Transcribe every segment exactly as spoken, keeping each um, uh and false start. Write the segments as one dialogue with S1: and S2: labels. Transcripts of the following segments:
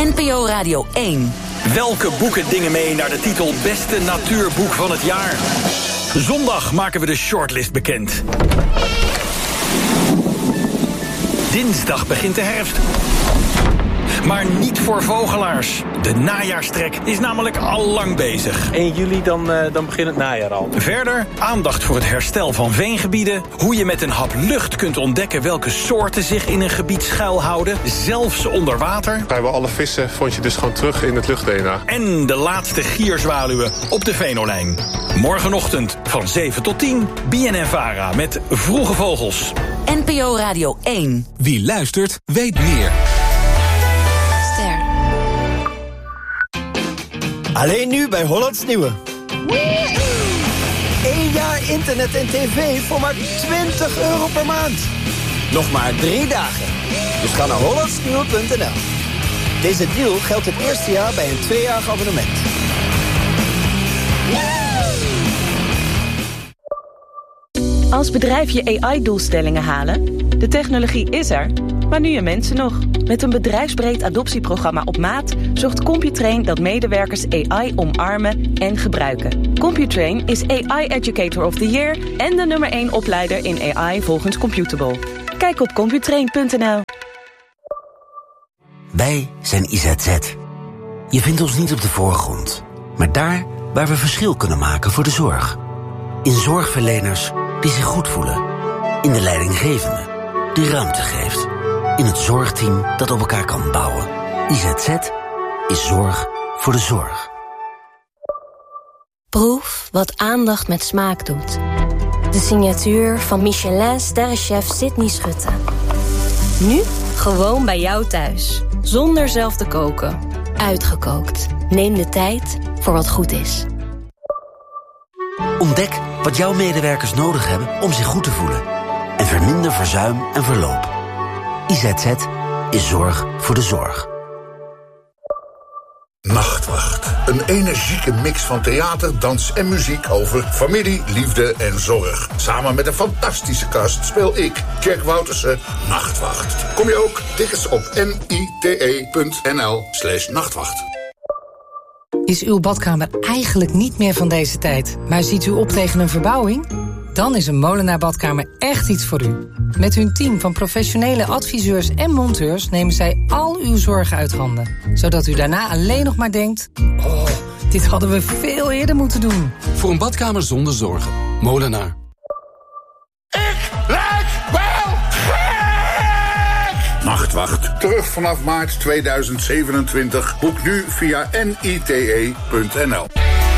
S1: N P O Radio één.
S2: Welke boeken dingen mee naar de titel Beste Natuurboek van het jaar? Zondag maken we de shortlist bekend. Dinsdag begint de herfst. Maar niet voor vogelaars. De najaarstrek is namelijk al lang bezig.
S3: één juli dan, uh, dan begint het najaar al.
S2: Verder aandacht voor het herstel van veengebieden. Hoe je met een hap lucht kunt ontdekken welke soorten zich in een gebied schuilhouden. Zelfs onder water.
S4: Vrijwel alle vissen vond je dus gewoon terug in het lucht-D N A.
S2: En de laatste gierzwaluwen op de Venolijn. Morgenochtend van zeven tot tien. B N N Vara met Vroege Vogels.
S1: N P O Radio één.
S5: Wie luistert, weet meer.
S6: Alleen nu bij Hollands Nieuwe. Eén jaar internet en tv voor maar twintig euro per maand. Nog maar drie dagen. Dus ga naar hollandsnieuwe punt n l. Deze deal geldt het eerste jaar bij een tweejarig abonnement.
S7: Als bedrijf je A I-doelstellingen halen, de technologie is er, maar nu je mensen nog. Met een bedrijfsbreed adoptieprogramma op maat zorgt Computrain dat medewerkers A I omarmen en gebruiken. Computrain is A I Educator of the Year en de nummer één opleider in A I volgens Computable. Kijk op computrain punt n l.
S8: Wij zijn I Z Z. Je vindt ons niet op de voorgrond, maar daar waar we verschil kunnen maken voor de zorg. In zorgverleners die zich goed voelen. In de leidinggevende die ruimte geeft. In het zorgteam dat op elkaar kan bouwen. I Z Z is zorg voor de zorg.
S9: Proef wat aandacht met smaak doet. De signatuur van Michelin-sterrenchef Sydney Schutte. Nu gewoon bij jou thuis. Zonder zelf te koken. Uitgekookt. Neem de tijd voor wat goed is.
S8: Ontdek wat jouw medewerkers nodig hebben om zich goed te voelen. En verminder verzuim en verloop. I Z Z is zorg voor de zorg.
S10: Nachtwacht. Een energieke mix van theater, dans en muziek over familie, liefde en zorg. Samen met een fantastische cast speel ik, Jack Woutersen, Nachtwacht. Kom je ook? Tickets op nite punt n l slash nachtwacht.
S11: Is uw badkamer eigenlijk niet meer van deze tijd, maar ziet u op tegen een verbouwing? Dan is een Molenaar Badkamer echt iets voor u. Met hun team van professionele adviseurs en monteurs nemen zij al uw zorgen uit handen. Zodat u daarna alleen nog maar denkt, oh, dit hadden we veel eerder moeten doen.
S5: Voor een badkamer zonder zorgen. Molenaar.
S10: Ik lijk wel gek! Nachtwacht. Terug vanaf maart tweeduizend zevenentwintig. Boek nu via nite punt n l.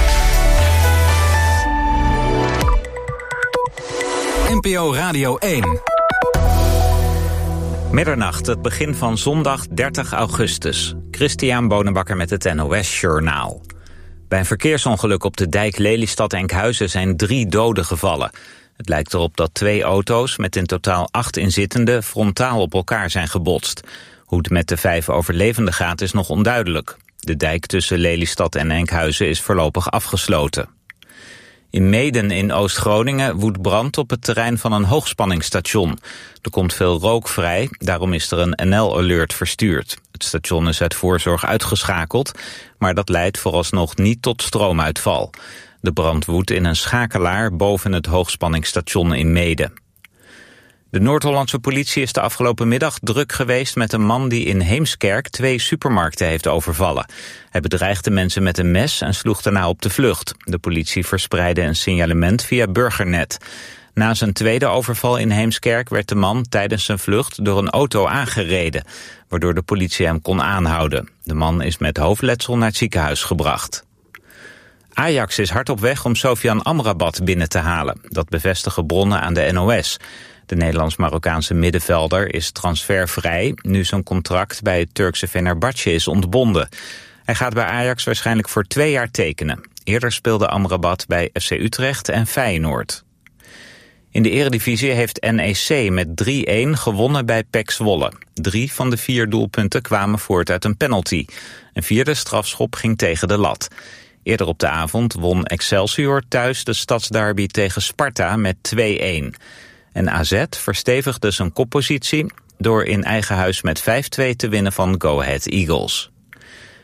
S12: N P O Radio één.
S13: Middernacht, het begin van zondag dertig augustus. Christian Bonenbakker met het N O S Journaal. Bij een verkeersongeluk op de dijk Lelystad-Enkhuizen zijn drie doden gevallen. Het lijkt erop dat twee auto's met in totaal acht inzittenden frontaal op elkaar zijn gebotst. Hoe het met de vijf overlevenden gaat is nog onduidelijk. De dijk tussen Lelystad en Enkhuizen is voorlopig afgesloten. In Meeden in Oost-Groningen woedt brand op het terrein van een hoogspanningsstation. Er komt veel rook vrij, daarom is er een N L-alert verstuurd. Het station is uit voorzorg uitgeschakeld, maar dat leidt vooralsnog niet tot stroomuitval. De brand woedt in een schakelaar boven het hoogspanningsstation in Meeden. De Noord-Hollandse politie is de afgelopen middag druk geweest met een man die in Heemskerk twee supermarkten heeft overvallen. Hij bedreigde mensen met een mes en sloeg daarna op de vlucht. De politie verspreidde een signalement via Burgernet. Na zijn tweede overval in Heemskerk werd de man tijdens zijn vlucht door een auto aangereden, waardoor de politie hem kon aanhouden. De man is met hoofdletsel naar het ziekenhuis gebracht. Ajax is hard op weg om Sofian Amrabat binnen te halen. Dat bevestigen bronnen aan de N O S. De Nederlands-Marokkaanse middenvelder is transfervrij, nu zijn contract bij het Turkse Fenerbahçe is ontbonden. Hij gaat bij Ajax waarschijnlijk voor twee jaar tekenen. Eerder speelde Amrabat bij F C Utrecht en Feyenoord. In de Eredivisie heeft N E C met drie-een gewonnen bij P E C Zwolle. Drie van de vier doelpunten kwamen voort uit een penalty. Een vierde strafschop ging tegen de lat. Eerder op de avond won Excelsior thuis de stadsderby tegen Sparta met twee-een. En A Z verstevigde zijn koppositie door in eigen huis met vijf-twee te winnen van Go Ahead Eagles.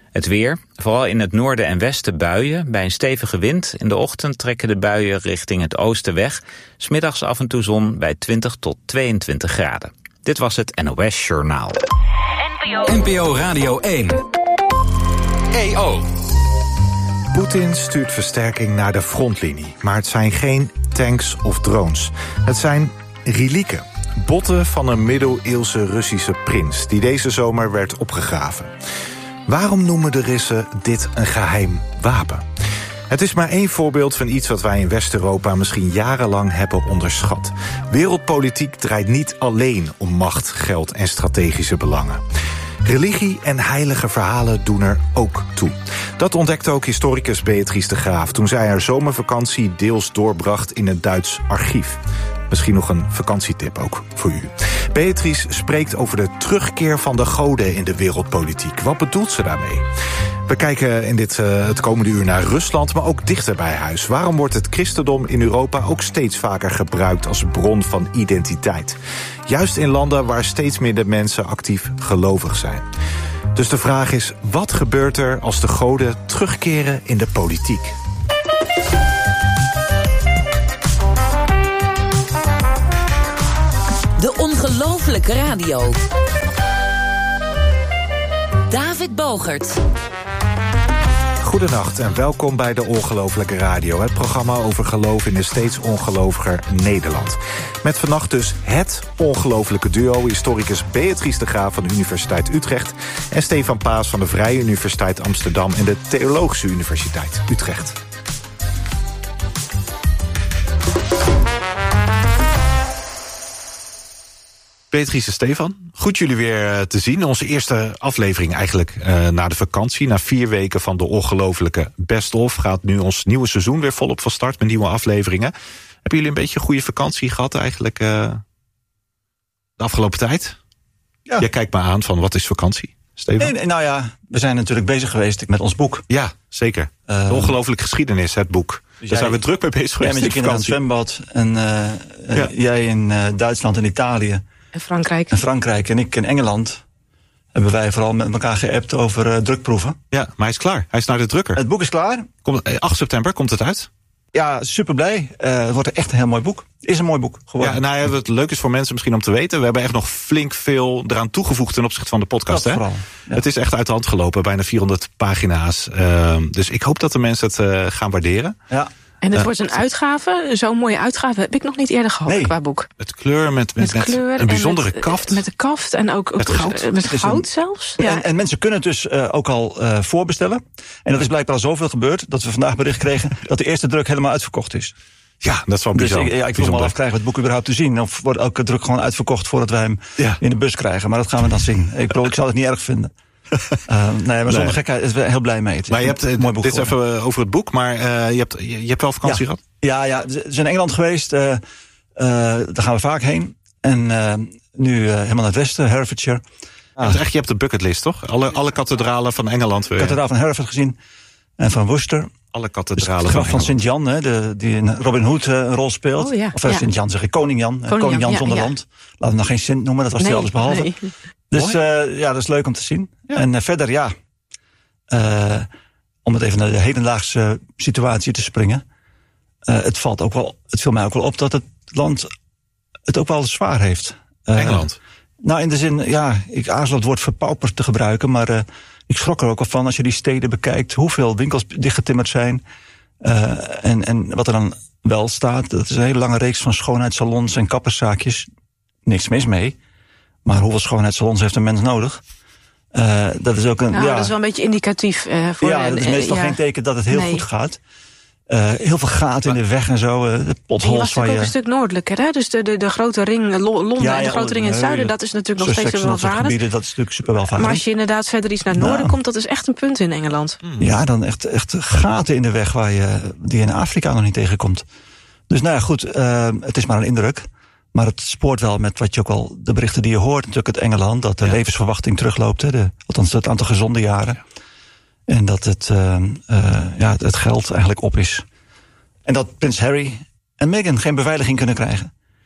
S13: Het weer, vooral in het noorden en westen buien. Bij een stevige wind in de ochtend trekken de buien richting het oosten weg. 'S Middags af en toe zon bij twintig tot tweeëntwintig graden. Dit was het N O S Journaal.
S12: N P O Radio één. E O.
S14: Poetin stuurt versterking naar de frontlinie. Maar het zijn geen tanks of drones. Het zijn relieken. Botten van een middeleeuwse Russische prins die deze zomer werd opgegraven. Waarom noemen de Russen dit een geheim wapen? Het is maar één voorbeeld van iets wat wij in West-Europa misschien jarenlang hebben onderschat. Wereldpolitiek draait niet alleen om macht, geld en strategische belangen. Religie en heilige verhalen doen er ook toe. Dat ontdekte ook historicus Beatrice de Graaf toen zij haar zomervakantie deels doorbracht in een Duits archief. Misschien nog een vakantietip ook voor u. Beatrice spreekt over de terugkeer van de goden in de wereldpolitiek. Wat bedoelt ze daarmee? We kijken in dit, uh, het komende uur naar Rusland, maar ook dichter bij huis. Waarom wordt het christendom in Europa ook steeds vaker gebruikt als bron van identiteit? Juist in landen waar steeds minder mensen actief gelovig zijn. Dus de vraag is, wat gebeurt er als de goden terugkeren in de politiek?
S1: De ongelofelijke radio. David Bogert.
S14: Goedenacht en welkom bij de Ongelofelijke Radio. Het programma over geloof in een steeds ongeloviger Nederland. Met vannacht dus het ongelofelijke duo, historicus Beatrice de Graaf van de Universiteit Utrecht en Stefan Paas van de Vrije Universiteit Amsterdam en de Theologische Universiteit Utrecht. Beatrice en Stefan, goed jullie weer te zien. Onze eerste aflevering eigenlijk uh, na de vakantie. Na vier weken van de ongelofelijke Best Of gaat nu ons nieuwe seizoen weer volop van start met nieuwe afleveringen. Hebben jullie een beetje een goede vakantie gehad eigenlijk uh, de afgelopen tijd? Ja. Jij kijkt me aan van wat is vakantie, Stefan?
S15: Nee, nee, nou ja, we zijn natuurlijk bezig geweest met ons boek.
S14: Ja, zeker. Uh, de ongelofelijke geschiedenis, het boek. Dus Daar zijn we druk mee bezig geweest.
S15: Jij met je kinderen aan het zwembad en uh, ja. uh, jij in uh, Duitsland en Italië.
S16: En Frankrijk.
S15: En Frankrijk en ik in Engeland hebben wij vooral met elkaar geappt over uh, drukproeven.
S14: Ja, maar hij is klaar. Hij is naar de drukker.
S15: Het boek is klaar.
S14: Komt, acht september komt het uit.
S15: Ja, super blij. Uh, het wordt echt een heel mooi boek. Het is een mooi boek geworden.
S14: Ja, nou ja, wat leuk is voor mensen misschien om te weten, we hebben echt nog flink veel eraan toegevoegd ten opzichte van de podcast.
S15: Dat
S14: hè?
S15: Vooral, ja.
S14: Het is echt uit de hand gelopen, bijna vierhonderd pagina's. Uh, dus ik hoop dat de mensen het uh, gaan waarderen.
S15: Ja.
S16: En het
S14: uh,
S16: wordt een uitgave, zo'n mooie uitgave heb ik nog niet eerder gehad nee. qua boek.
S14: Met kleur, met, met, met, kleur met een bijzondere
S16: met,
S14: kaft.
S16: Met de kaft en ook
S14: met goud,
S16: met goud een, zelfs.
S15: Ja.
S16: Ja.
S15: En, en mensen kunnen het dus uh, ook al uh, voorbestellen. En dat is blijkbaar al zoveel gebeurd dat we vandaag bericht kregen dat de eerste druk helemaal uitverkocht is.
S14: Ja, dat is wel bijzonder.
S15: Dus ik, ja, ik vroeg me al af, krijgen we het boek überhaupt te zien? Of wordt elke druk gewoon uitverkocht voordat wij hem ja. in de bus krijgen? Maar dat gaan we dan zien. Ik bedoel, ik zal het niet erg vinden. Uh, nee, maar zonder nee. gekheid is we heel blij mee. Het
S14: maar je hebt, een mooi boek dit is even over het boek, maar uh, je, hebt, je, je hebt wel vakantie
S15: ja.
S14: gehad?
S15: Ja, ja, we zijn in Engeland geweest. Uh, uh, daar gaan we vaak heen. En uh, nu uh, helemaal naar het westen, Herefordshire.
S14: Ah. Het is echt, je hebt de bucketlist, toch? Alle, alle kathedralen van Engeland weer.
S15: De kathedraal van Hereford gezien. En van Worcester.
S14: Alle kathedralen
S15: dus
S14: van
S15: van Sint-Jan, hè, de, die in Robin Hood uh, een rol speelt.
S16: Oh, ja.
S15: Of uh, ja. Sint-Jan zeg ik, Koning Jan. Koning, Koning Jan, Jan zonder ja, ja. land. Laten we hem nog geen Sint noemen, dat was nee, hij alles behalve. Nee. Dus uh, ja, dat is leuk om te zien. Ja. En uh, verder, ja... Uh, om het even naar de hedendaagse situatie te springen. Uh, het valt ook wel, het viel mij ook wel op dat het land het ook wel zwaar heeft.
S14: Uh, Engeland?
S15: Nou, in de zin, ja, ik aarzel het woord verpauperd te gebruiken, maar uh, ik schrok er ook al van als je die steden bekijkt, hoeveel winkels dichtgetimmerd zijn. Uh, en, en wat er dan wel staat, dat is een hele lange reeks van schoonheidssalons en kapperszaakjes. Niks mis mee. Maar hoeveel schoonheidssalons heeft een mens nodig? Uh, dat is ook een.
S16: Nou,
S15: ja,
S16: dat is wel een beetje indicatief. Uh, voor
S15: ja, dat is meestal uh, ja. geen teken dat het heel nee. goed gaat. Uh, heel veel gaten in de weg en zo. Uh, de potholes.
S16: Je was natuurlijk ook een stuk noordelijker, hè? Dus de, de, de grote ring, Londen ja, ja, en de grote ring in het zuiden, dat is natuurlijk nog steeds welvarend.
S15: Dat is natuurlijk super welvarend.
S16: Maar als je inderdaad verder iets naar het noorden nou. komt, dat is echt een punt in Engeland.
S15: Hmm. Ja, dan echt, echt gaten in de weg waar je, die je in Afrika nog niet tegenkomt. Dus nou ja, goed, uh, het is maar een indruk. Maar het spoort wel met wat je ook al, de berichten die je hoort, natuurlijk uit Engeland, dat de ja. levensverwachting terugloopt, hè, de, althans het aantal gezonde jaren. Ja. En dat het, uh, uh, ja, het geld eigenlijk op is. En dat prins Harry en Meghan geen beveiliging kunnen krijgen.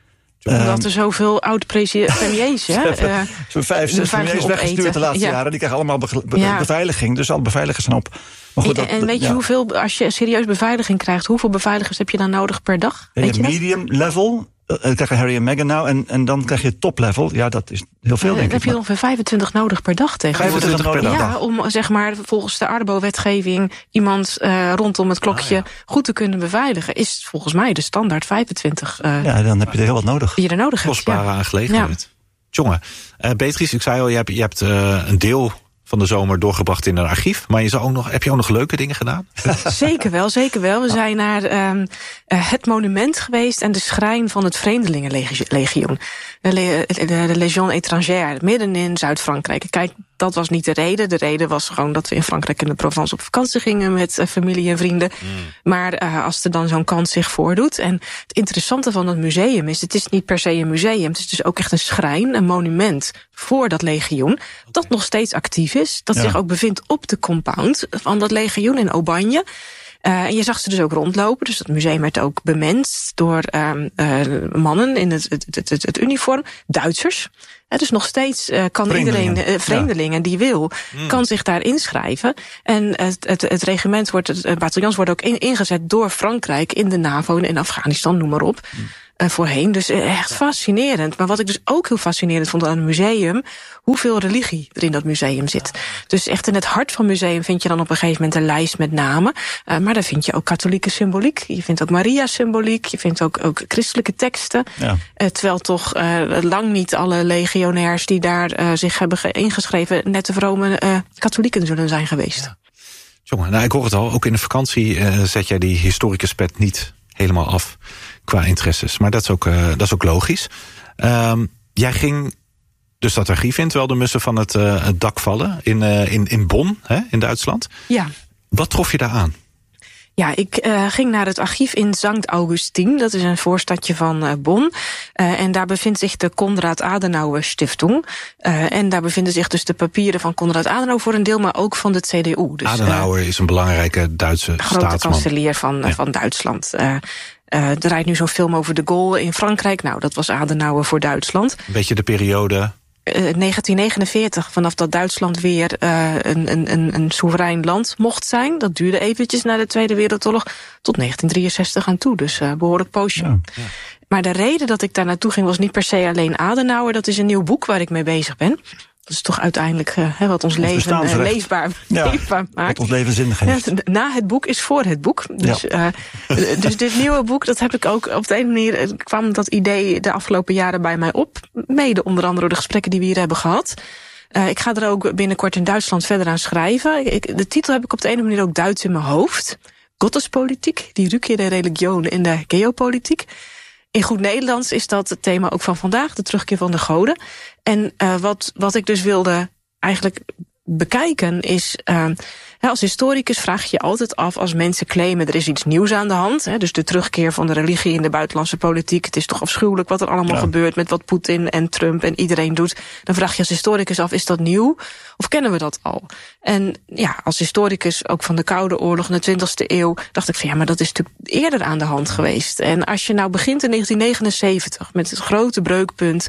S16: Omdat er zoveel oud-premiers, hè?
S15: uh, Zo'n vijf, zes premiers weggestuurd de laatste ja. jaren. Die krijgen allemaal be- be- ja. beveiliging. Dus alle beveiligers zijn op. Maar goed,
S16: en,
S15: dat,
S16: en weet je
S15: ja.
S16: hoeveel, als je serieus beveiliging krijgt, hoeveel beveiligers heb je dan nodig per dag? Weet je
S15: medium dat? level. Dan krijg je Harry en Meghan nou. En, en dan krijg je top level. Ja, dat is heel veel, uh, denk
S16: dan
S15: ik.
S16: heb je ongeveer vijfentwintig nodig per dag tegenwoordig.
S15: vijfentwintig per dag?
S16: Ja, om zeg maar volgens de Arbo-wetgeving iemand uh, rondom het klokje ah, ja. goed te kunnen beveiligen. Is volgens mij de standaard vijfentwintig. Uh,
S15: ja, dan heb je er heel wat nodig.
S16: Die je er nodig hebt.
S17: Kostbare
S16: ja.
S17: aangelegenheid. Ja. Jongen, uh, Beatrice, ik zei al, je hebt, je hebt uh, een deel van de zomer doorgebracht in een archief. Maar je zou ook nog, heb je ook nog leuke dingen gedaan?
S16: Zeker wel, zeker wel. We zijn naar um, uh, het monument geweest en de schrijn van het Vreemdelingenlegioen. De, Le- de, de Légion étrangère, midden in Zuid-Frankrijk. Kijk, dat was niet de reden. De reden was gewoon dat we in Frankrijk in de Provence op vakantie gingen met uh, familie en vrienden. Mm. Maar uh, als er dan zo'n kans zich voordoet. En het interessante van het museum is, het is niet per se een museum. Het is dus ook echt een schrijn, een monument voor dat legioen. Dat nog steeds actief is. Dat ja. zich ook bevindt op de compound van dat legioen in Aubagne. Uh, en je zag ze dus ook rondlopen. Dus dat museum werd ook bemenst door um, uh, mannen in het, het, het, het, het uniform. Duitsers. Uh, dus nog steeds uh, kan
S15: vreemdelingen.
S16: iedereen, uh, vreemdelingen ja. die wil, mm. kan zich daar inschrijven. En het, het, het regiment wordt, het bataljons worden ook in, ingezet door Frankrijk in de NAVO, in Afghanistan, noem maar op. Mm. Uh, voorheen. Dus uh, echt fascinerend. Maar wat ik dus ook heel fascinerend vond aan het museum, hoeveel religie er in dat museum zit. Dus echt in het hart van het museum vind je dan op een gegeven moment een lijst met namen. Uh, maar daar vind je ook katholieke symboliek. Je vindt ook Maria-symboliek. Je vindt ook, ook christelijke teksten. Ja. Uh, terwijl toch uh, lang niet alle legionairs die daar uh, zich hebben ge- ingeschreven net de vrome uh, katholieken zullen zijn geweest. Ja.
S17: Jongen, nou ik hoor het al. Ook in de vakantie uh, zet jij die historicuspet niet helemaal af qua interesses. Maar dat is ook, uh, dat is ook logisch. Um, jij ging dus dat archief in, terwijl de mussen van het, uh, het dak vallen in, uh, in, in Bonn, hè, in Duitsland.
S16: Ja.
S17: Wat trof je daar aan?
S16: Ja, ik uh, ging naar het archief in Sankt Augustin. Dat is een voorstadje van uh, Bonn. Uh, en daar bevindt zich de Konrad Adenauer Stiftung. Uh, en daar bevinden zich dus de papieren van Konrad Adenauer voor een deel, maar ook van de C D U. Dus,
S17: Adenauer uh, is een belangrijke Duitse
S16: grote
S17: staatsman. Grote
S16: kanselier van, ja. van Duitsland. Uh, Uh, er rijdt nu zo'n film over de Gaulle in Frankrijk. Nou, dat was Adenauer voor Duitsland.
S17: Een beetje de periode
S16: Uh, negentien negenenveertig, vanaf dat Duitsland weer uh, een, een, een soeverein land mocht zijn. Dat duurde eventjes na de Tweede Wereldoorlog tot negentien drieënzestig aan toe. Dus uh, behoorlijk poosje. Ja, ja. Maar de reden dat ik daar naartoe ging was niet per se alleen Adenauer. Dat is een nieuw boek waar ik mee bezig ben. Dat is toch uiteindelijk uh, he, wat ons, ons leven uh, leesbaar,
S15: ja,
S16: leefbaar maakt.
S15: Wat ons leven zin geeft.
S16: Ja, na het boek is voor het boek. Dus, ja. uh, dus dit nieuwe boek, dat heb ik ook op de een manier, kwam dat idee de afgelopen jaren bij mij op. Mede onder andere door de gesprekken die we hier hebben gehad. Uh, ik ga er ook binnenkort in Duitsland verder aan schrijven. Ik, de titel heb ik op de een manier ook Duits in mijn hoofd. Gottespolitiek, die Rückkehr der Religion in de geopolitiek. In goed Nederlands is dat het thema ook van vandaag, de terugkeer van de goden. En uh, wat, wat ik dus wilde eigenlijk bekijken is, uh, als historicus vraag je je altijd af als mensen claimen er is iets nieuws aan de hand. Hè, dus de terugkeer van de religie in de buitenlandse politiek. Het is toch afschuwelijk wat er allemaal ja. gebeurt met wat Poetin en Trump en iedereen doet. Dan vraag je als historicus af, is dat nieuw? Of kennen we dat al? En ja, als historicus ook van de Koude Oorlog in de twintigste eeuw dacht ik van ja, maar dat is natuurlijk eerder aan de hand geweest. En als je nou begint in negentien negenenzeventig met het grote breukpunt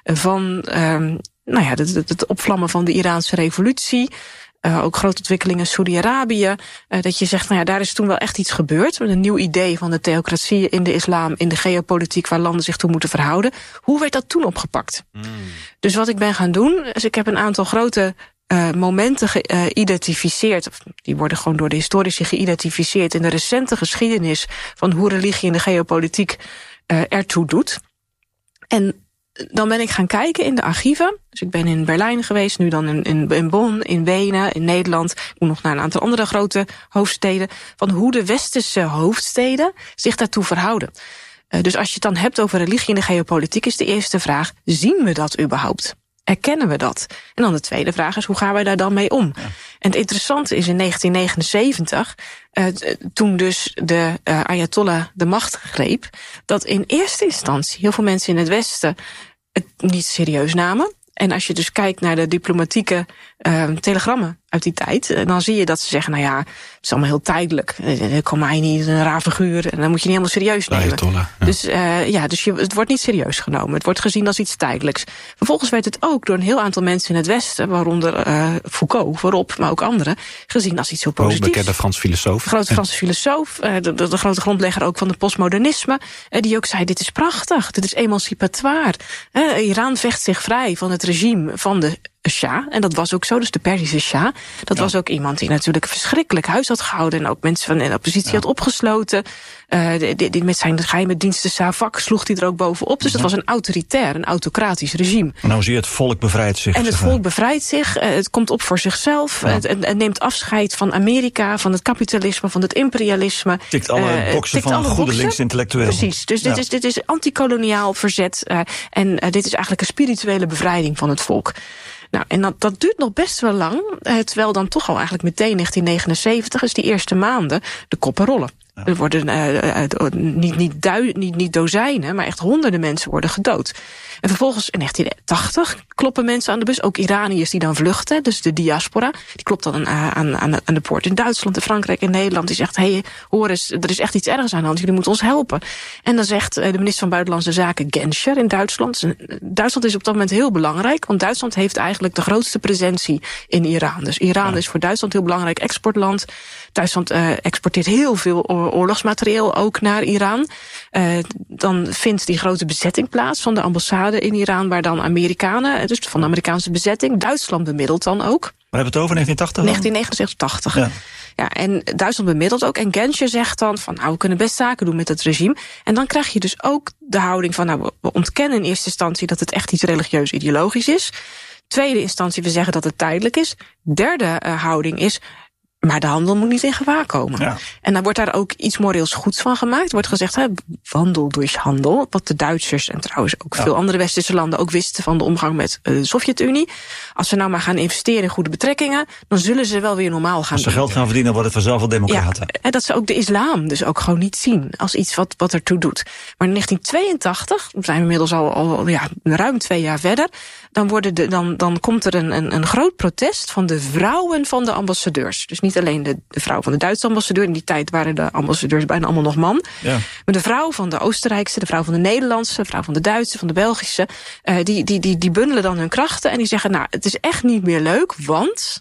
S16: van um, nou ja, het, het opvlammen van de Iraanse revolutie. Uh, ook grote ontwikkelingen in Saudi-Arabië. Uh, dat je zegt, nou ja, daar is toen wel echt iets gebeurd. Met een nieuw idee van de theocratie in de islam, in de geopolitiek, waar landen zich toe moeten verhouden. Hoe werd dat toen opgepakt? Mm. Dus wat ik ben gaan doen, is ik heb een aantal grote uh, momenten geïdentificeerd. Die worden gewoon door de historici geïdentificeerd in de recente geschiedenis van hoe religie in de geopolitiek uh, ertoe doet. En dan ben ik gaan kijken in de archieven. Dus ik ben in Berlijn geweest, nu dan in, in, in Bonn, in Wenen, in Nederland. Ik moet nog naar een aantal andere grote hoofdsteden. Van hoe de westerse hoofdsteden zich daartoe verhouden. Uh, dus als je het dan hebt over religie in de geopolitiek, is de eerste vraag, zien we dat überhaupt? Erkennen we dat? En dan de tweede vraag is, hoe gaan wij daar dan mee om? Ja. En het interessante is in negentien negenenzeventig, uh, toen dus de uh, Ayatollah de macht greep, dat in eerste instantie heel veel mensen in het Westen het niet serieus namen. En als je dus kijkt naar de diplomatieke uh, telegrammen uit die tijd. En dan zie je dat ze zeggen, nou ja, het is allemaal heel tijdelijk. Khomeini is een raar figuur en dan moet je niet helemaal serieus nemen.
S17: Ayatollah, ja.
S16: Dus uh, ja, dus je, het wordt niet serieus genomen. Het wordt gezien als iets tijdelijks. Vervolgens werd het ook door een heel aantal mensen in het Westen, waaronder uh, Foucault voorop, maar ook anderen, gezien als iets heel positiefs.
S17: Een bekende Frans filosoof.
S16: De grote Franse filosoof, uh, de, de, de grote grondlegger ook van de postmodernisme, uh, die ook zei, dit is prachtig, dit is emancipatoire. Uh, Iran vecht zich vrij van het regime van de Shah, en dat was ook zo, dus de Perzische Shah. Dat ja. was ook iemand die natuurlijk verschrikkelijk huis had gehouden en ook mensen van de oppositie ja. had opgesloten. Uh, die, die, die met zijn geheime diensten Savak sloeg hij er ook bovenop. Dus ja. dat was een autoritair, een autocratisch regime.
S15: En nou zie je, het volk bevrijdt zich.
S16: En het volk bevrijdt zich, uh, het komt op voor zichzelf. Ja. Het, het, het neemt afscheid van Amerika, van het kapitalisme, van het imperialisme.
S15: Tikt alle uh, boksen van alle goede linksintellectueel.
S16: Precies, dus ja. dit, is, dit is antikoloniaal verzet. Uh, en uh, dit is eigenlijk een spirituele bevrijding van het volk. Nou, en dat, dat duurt nog best wel lang, eh, terwijl dan toch al eigenlijk meteen negentien negenenzeventig, dus die eerste maanden, de koppen rollen. Ja. Er worden uh, uh, niet, niet, dui, niet, niet dozijnen, maar echt honderden mensen worden gedood. En vervolgens in negentien tachtig kloppen mensen aan de bus, ook Iraniërs die dan vluchten, dus de diaspora, die klopt dan aan, aan, aan de poort in Duitsland, in Frankrijk en Nederland. Die zegt, hé, hey, hoor eens, er is echt iets ergs aan de hand, jullie moeten ons helpen. En dan zegt de minister van Buitenlandse Zaken Genscher in Duitsland, Duitsland is op dat moment heel belangrijk, want Duitsland heeft eigenlijk de grootste presentie in Iran. Dus Iran ja. is voor Duitsland heel belangrijk exportland. Duitsland uh, exporteert heel veel oorlogsmateriaal ook naar Iran. Uh, dan vindt die grote bezetting plaats van de ambassade in Iran, waar dan Amerikanen, dus van de Amerikaanse bezetting, Duitsland bemiddelt dan ook.
S15: We hebben het over negentien tachtig?
S16: negentien negenenzeventig, tachtig. Ja. Ja, en Duitsland bemiddelt ook. En Genscher zegt dan van, nou, we kunnen best zaken doen met het regime. En dan krijg je dus ook de houding van, nou, we ontkennen in eerste instantie dat het echt iets religieus-ideologisch is. Tweede instantie, we zeggen dat het tijdelijk is. Derde uh, houding is, maar de handel moet niet in gevaar komen. Ja. En dan wordt daar ook iets moreels goeds van gemaakt. Er wordt gezegd, hè, wandel door handel. Wat de Duitsers en trouwens ook ja. veel andere westerse landen ook wisten van de omgang met uh, de Sovjet-Unie. Als ze nou maar gaan investeren in goede betrekkingen, dan zullen ze wel weer normaal gaan
S15: Als ze
S16: doen.
S15: geld gaan verdienen, wordt het vanzelf wel democraten.
S16: Ja, en dat ze ook de islam dus ook gewoon niet zien als iets wat, wat ertoe doet. Maar in negentien tweeëntachtig, we zijn inmiddels al, al ja, ruim twee jaar verder, dan, worden de, dan, dan komt er een, een, een groot protest van de vrouwen van de ambassadeurs. Dus niet alleen de, de vrouw van de Duitse ambassadeur. In die tijd waren de ambassadeurs bijna allemaal nog man. Ja. Maar de vrouw van de Oostenrijkse, de vrouw van de Nederlandse, de vrouw van de Duitse, van de Belgische, uh, die, die, die, die bundelen dan hun krachten en die zeggen, nou, het is echt niet meer leuk, want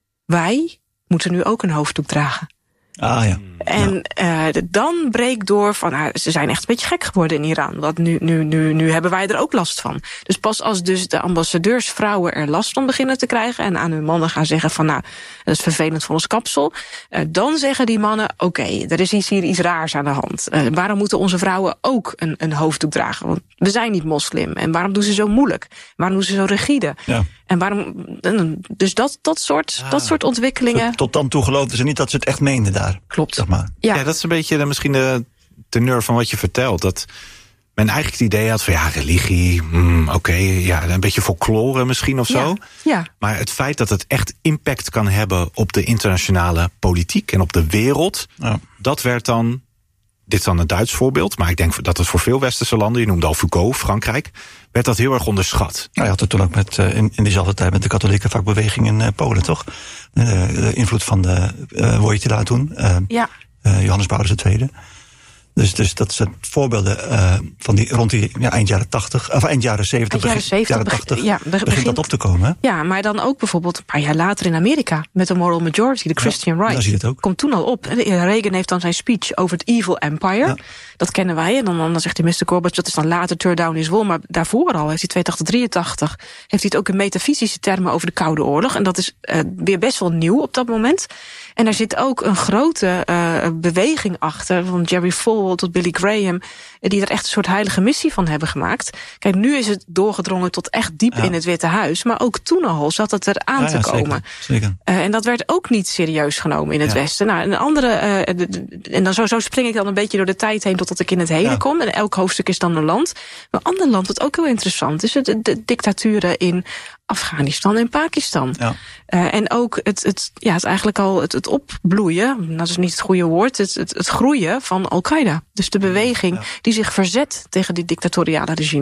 S16: wij moeten nu ook een hoofddoek dragen.
S15: Ah ja.
S16: En ja. Uh, dan breekt door van, uh, ze zijn echt een beetje gek geworden in Iran. Want nu, nu, nu, nu hebben wij er ook last van. Dus pas als dus de ambassadeursvrouwen er last van beginnen te krijgen en aan hun mannen gaan zeggen van, nou, dat is vervelend voor ons kapsel. Uh, dan zeggen die mannen, oké, okay, er is iets hier iets raars aan de hand. Uh, waarom moeten onze vrouwen ook een, een hoofddoek dragen? Want we zijn niet moslim. En waarom doen ze zo moeilijk? Waarom doen ze zo rigide? Ja. En waarom, dus dat, dat, soort, ah. dat soort ontwikkelingen.
S15: Tot dan toe geloofden ze niet dat ze het echt meenden daar.
S16: Klopt.
S15: Zeg maar.
S17: Ja. ja, dat is een beetje de, misschien de teneur van wat je vertelt. Dat men eigenlijk het idee had van, ja, religie, mm, oké, okay, ja, een beetje folklore misschien of zo.
S16: Ja. Ja.
S17: Maar het feit dat het echt impact kan hebben op de internationale politiek en op de wereld, ja. dat werd dan, dit is dan een Duits voorbeeld, maar ik denk dat het voor veel westerse landen, je noemde al Foucault, Frankrijk, werd dat heel erg onderschat.
S15: Nou, je had het toen ook met, uh, in, in diezelfde tijd met de katholieke vakbeweging in uh, Polen, toch? De, de invloed van de uh, Wojtyla toen. Uh,
S16: ja.
S15: Uh, Johannes Paulus de Tweede. Dus, dus dat zijn voorbeelden uh, van die rond die ja, eind jaren tachtig, of eind jaren zeventig,
S16: jaren zeventig,
S15: jaren tachtig,
S16: ja, begint,
S15: begint dat op te komen. Hè?
S16: Ja, maar dan ook bijvoorbeeld een paar jaar later in Amerika met de moral majority, de Christian ja, right.
S15: Daar zie je het ook.
S16: Komt toen al op. Reagan heeft dan zijn speech over het evil empire. Ja. Dat kennen wij. En dan, dan zegt hij mister Gorbachev, dat is dan later turn down his wall. Maar daarvoor al, heeft hij tweeëntachtig, drieëntachtig, heeft hij het ook in metafysische termen over de Koude Oorlog. En dat is uh, weer best wel nieuw op dat moment. En er zit ook een grote uh, beweging achter, van Jerry Falwell tot Billy Graham, die er echt een soort heilige missie van hebben gemaakt. Kijk, nu is het doorgedrongen tot echt diep ja. in het Witte Huis, maar ook toen al zat het er aan ja, te ja, komen.
S15: Zeker, zeker.
S16: Uh, en dat werd ook niet serieus genomen in het ja. Westen. Nou, een andere, uh, de, de, en dan zo, zo spring ik dan een beetje door de tijd heen totdat ik in het heden ja. kom. En elk hoofdstuk is dan een land. Maar een ander land wat ook heel interessant is, de, de dictaturen in Afghanistan en Pakistan. Ja. Uh, en ook het, het, ja, het eigenlijk al het, het opbloeien, dat is niet het goede woord, het, het, het groeien van Al-Qaeda. Dus de beweging ja. die zich verzet tegen die dictatoriale regimes.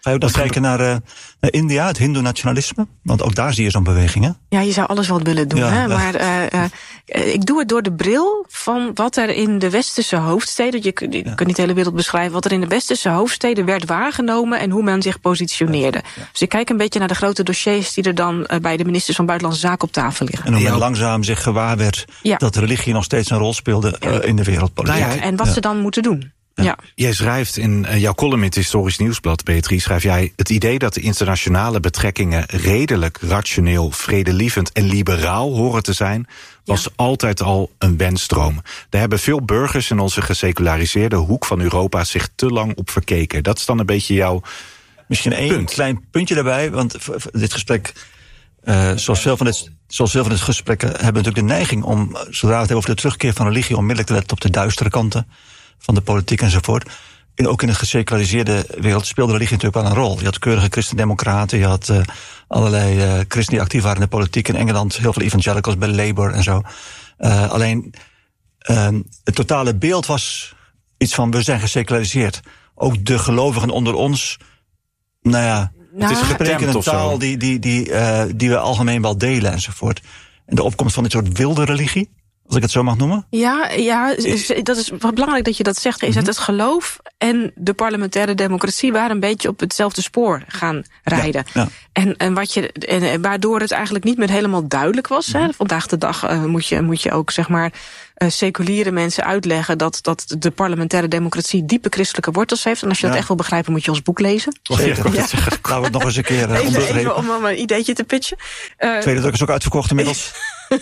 S15: Ga je ook nog kijken naar, uh, naar India, het hindoe-nationalisme? Want ook daar zie je zo'n beweging, hè?
S16: Ja, je zou alles wel willen doen,
S15: ja,
S16: hè?
S15: Ja.
S16: Maar uh, uh, ik doe het door de bril van wat er in de westerse hoofdsteden... je, je ja. kunt niet de hele wereld beschrijven... wat er in de westerse hoofdsteden werd waargenomen... en hoe men zich positioneerde. Ja. Ja. Dus ik kijk een beetje naar de grote dossiers... die er dan uh, bij de ministers van Buitenlandse Zaken op tafel liggen.
S15: En hoe men ja. langzaam zich gewaar werd... Ja. dat religie nog steeds een rol speelde uh, in de wereldpolitiek.
S16: Ja, en wat ja. ze dan moeten doen. Ja.
S17: Ja. Jij schrijft in uh, jouw column in het Historisch Nieuwsblad, Beatrice, schrijf jij: het idee dat de internationale betrekkingen redelijk, rationeel, vredelievend en liberaal horen te zijn, was ja. altijd al een wensdroom. Daar hebben veel burgers in onze geseculariseerde hoek van Europa zich te lang op verkeken. Dat is dan een beetje jouw
S15: Misschien één punt. klein puntje daarbij, want dit gesprek, uh, zoals, veel van dit, zoals veel van dit gesprekken, hebben natuurlijk de neiging om, zodra we het hebben over de terugkeer van religie, onmiddellijk te letten op de duistere kanten van de politiek enzovoort. En ook in een geseculariseerde wereld speelde religie natuurlijk wel een rol. Je had keurige christendemocraten, je had uh, allerlei uh, christenen die actief waren in de politiek. In Engeland heel veel evangelicals bij Labour en zo. Uh, alleen uh, het totale beeld was iets van, we zijn geseculariseerd. Ook de gelovigen onder ons, nou ja, nou, het is spreken een taal die, die, die, uh, die we algemeen wel delen enzovoort. En de opkomst van dit soort wilde religie, als ik het zo mag noemen?
S16: Ja, ja, dat is wat belangrijk dat je dat zegt. Is mm-hmm. dat het geloof en de parlementaire democratie waren een beetje op hetzelfde spoor gaan rijden. Ja, ja. En, en, wat je, en waardoor het eigenlijk niet meer helemaal duidelijk was. Mm-hmm. Hè. Vandaag de dag uh, moet, je, moet je ook, zeg maar, uh, seculiere mensen uitleggen dat, dat de parlementaire democratie diepe christelijke wortels heeft. En als je dat ja. echt wil begrijpen, moet je ons boek lezen.
S15: Zeker. Ja. Laten we het nog eens een keer uh,
S16: even, even om, om een ideetje te pitchen.
S15: Uh, Tweede druk is ook uitverkocht inmiddels.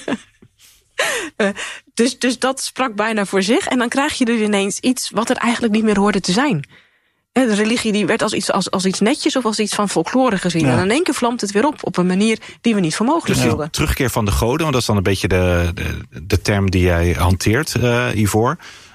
S16: Uh, dus, dus dat sprak bijna voor zich. En dan krijg je dus ineens iets wat er eigenlijk niet meer hoorde te zijn. De religie die werd als iets, als, als iets netjes of als iets van folklore gezien. Ja. En in één keer vlamt het weer op, op een manier die we niet voor mogelijk hielden.
S17: Dus terugkeer van de goden, want dat is dan een beetje de, de, de term die jij hanteert, uh, hiervoor.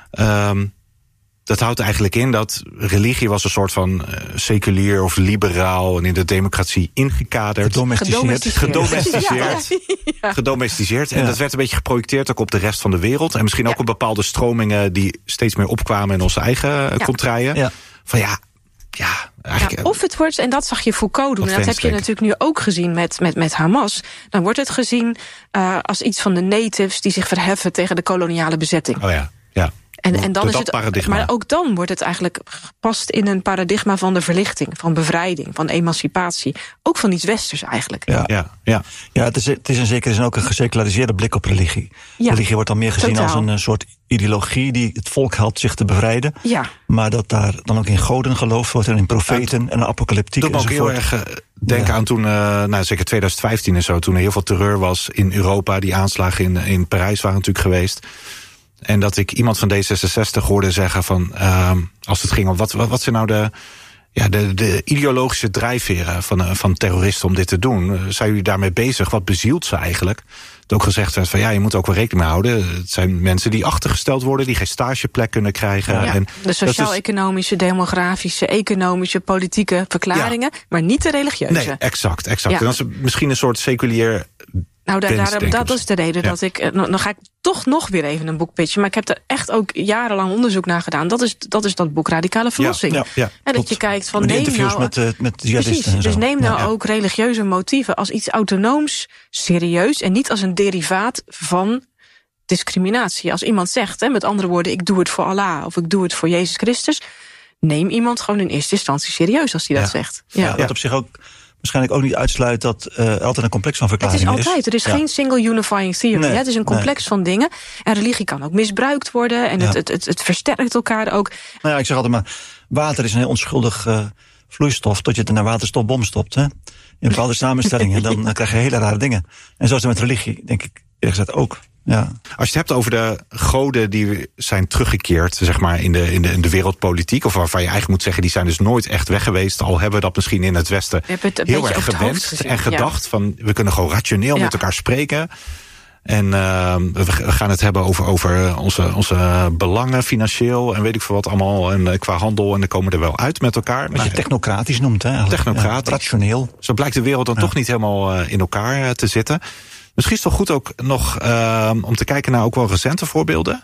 S17: Um, Dat houdt eigenlijk in dat religie was een soort van uh, seculier of liberaal en in de democratie ingekaderd.
S15: Gedomesticeerd.
S17: Gedomesticeerd. Ja, ja. Gedomesticeerd. En ja. dat werd een beetje geprojecteerd ook op de rest van de wereld. En misschien ook ja. op bepaalde stromingen die steeds meer opkwamen in onze eigen ja. contraien. Ja. Van ja, ja,
S16: ja, of het wordt, en dat zag je Foucault doen, en dat heb je natuurlijk nu ook gezien met, met, met Hamas. Dan wordt het gezien uh, als iets van de natives die zich verheffen tegen de koloniale bezetting.
S17: Oh ja, ja.
S16: En, en dan is het, paradigma. Maar ook dan wordt het eigenlijk gepast in een paradigma van de verlichting, van bevrijding, van emancipatie. Ook van iets westers eigenlijk.
S15: Ja, ja, ja. ja het, is, het is in zekere zin ook een geseculariseerde blik op religie. Ja, religie wordt dan meer gezien totaal. als een soort ideologie die het volk helpt zich te bevrijden.
S16: Ja.
S15: Maar dat daar dan ook in goden geloofd wordt en in profeten ja, en een apocalyptiek.
S17: Dat moet ook heel erg uh, denken ja. aan toen, uh, nou zeker twintig vijftien en zo, toen er heel veel terreur was in Europa. Die aanslagen in, in Parijs waren natuurlijk geweest. En dat ik iemand van D zesenzestig hoorde zeggen van, uh, als het ging om wat, wat, wat zijn nou de, ja, de, de ideologische drijfveren van, van terroristen om dit te doen? Zijn jullie daarmee bezig? Wat bezielt ze eigenlijk? Dat ook gezegd werd van ja, je moet ook wel rekening mee houden. Het zijn mensen die achtergesteld worden, die geen stageplek kunnen krijgen.
S16: Ja,
S17: en
S16: de sociaal-economische, demografische, economische, politieke verklaringen, ja. maar niet de religieuze.
S17: Nee, exact, exact. Ja. En dat is misschien een soort seculier.
S16: Nou, daar, daar, dat is de reden ja. dat ik. Dan ga ik toch nog weer even een boek pitchen. Maar ik heb er echt ook jarenlang onderzoek naar gedaan. Dat is dat, is dat boek Radicale Verlossing. Ja, ja, ja, en dat je kijkt van. Neem nou,
S15: met, uh, met
S16: precies,
S15: en
S16: dus neem nou
S15: ja, ja.
S16: ook religieuze motieven als iets autonooms, serieus. En niet als een derivaat van discriminatie. Als iemand zegt, hè, met andere woorden, ik doe het voor Allah of ik doe het voor Jezus Christus. Neem iemand gewoon in eerste instantie serieus als hij dat
S15: ja.
S16: zegt.
S15: Ja, ja. Wat op zich ook waarschijnlijk ook niet uitsluit dat uh, er altijd een complex van verklaringen
S16: is. Het is altijd, er is ja. geen single unifying theory. Nee, het is een complex nee. van dingen. En religie kan ook misbruikt worden. En ja. het, het, het, het versterkt elkaar ook.
S15: Nou ja, ik zeg altijd maar, water is een heel onschuldig uh, vloeistof tot je het in een waterstofbom stopt. Hè? In bepaalde samenstellingen, dan uh, krijg je hele rare dingen. En zo is het met religie, denk ik eerlijk gezegd ook. Ja.
S17: Als je het hebt over de goden die zijn teruggekeerd, zeg maar, in de, in de, in de wereldpolitiek, of waarvan je eigenlijk moet zeggen, die zijn dus nooit echt weg geweest, al hebben we dat misschien in het Westen
S16: het
S17: heel erg gewenst en gedacht ja. van, we kunnen gewoon rationeel ja. met elkaar spreken. En uh, we gaan het hebben over, over onze, onze belangen financieel en weet ik veel wat allemaal, en uh, qua handel, en dan komen er wel uit met elkaar.
S15: Wat je technocratisch noemt, hè? Eigenlijk.
S17: Technocratisch.
S15: Ja, rationeel.
S17: Zo blijkt de wereld dan ja. toch niet helemaal uh, in elkaar uh, te zitten. Misschien is het toch goed ook nog uh, om te kijken naar ook wel recente voorbeelden.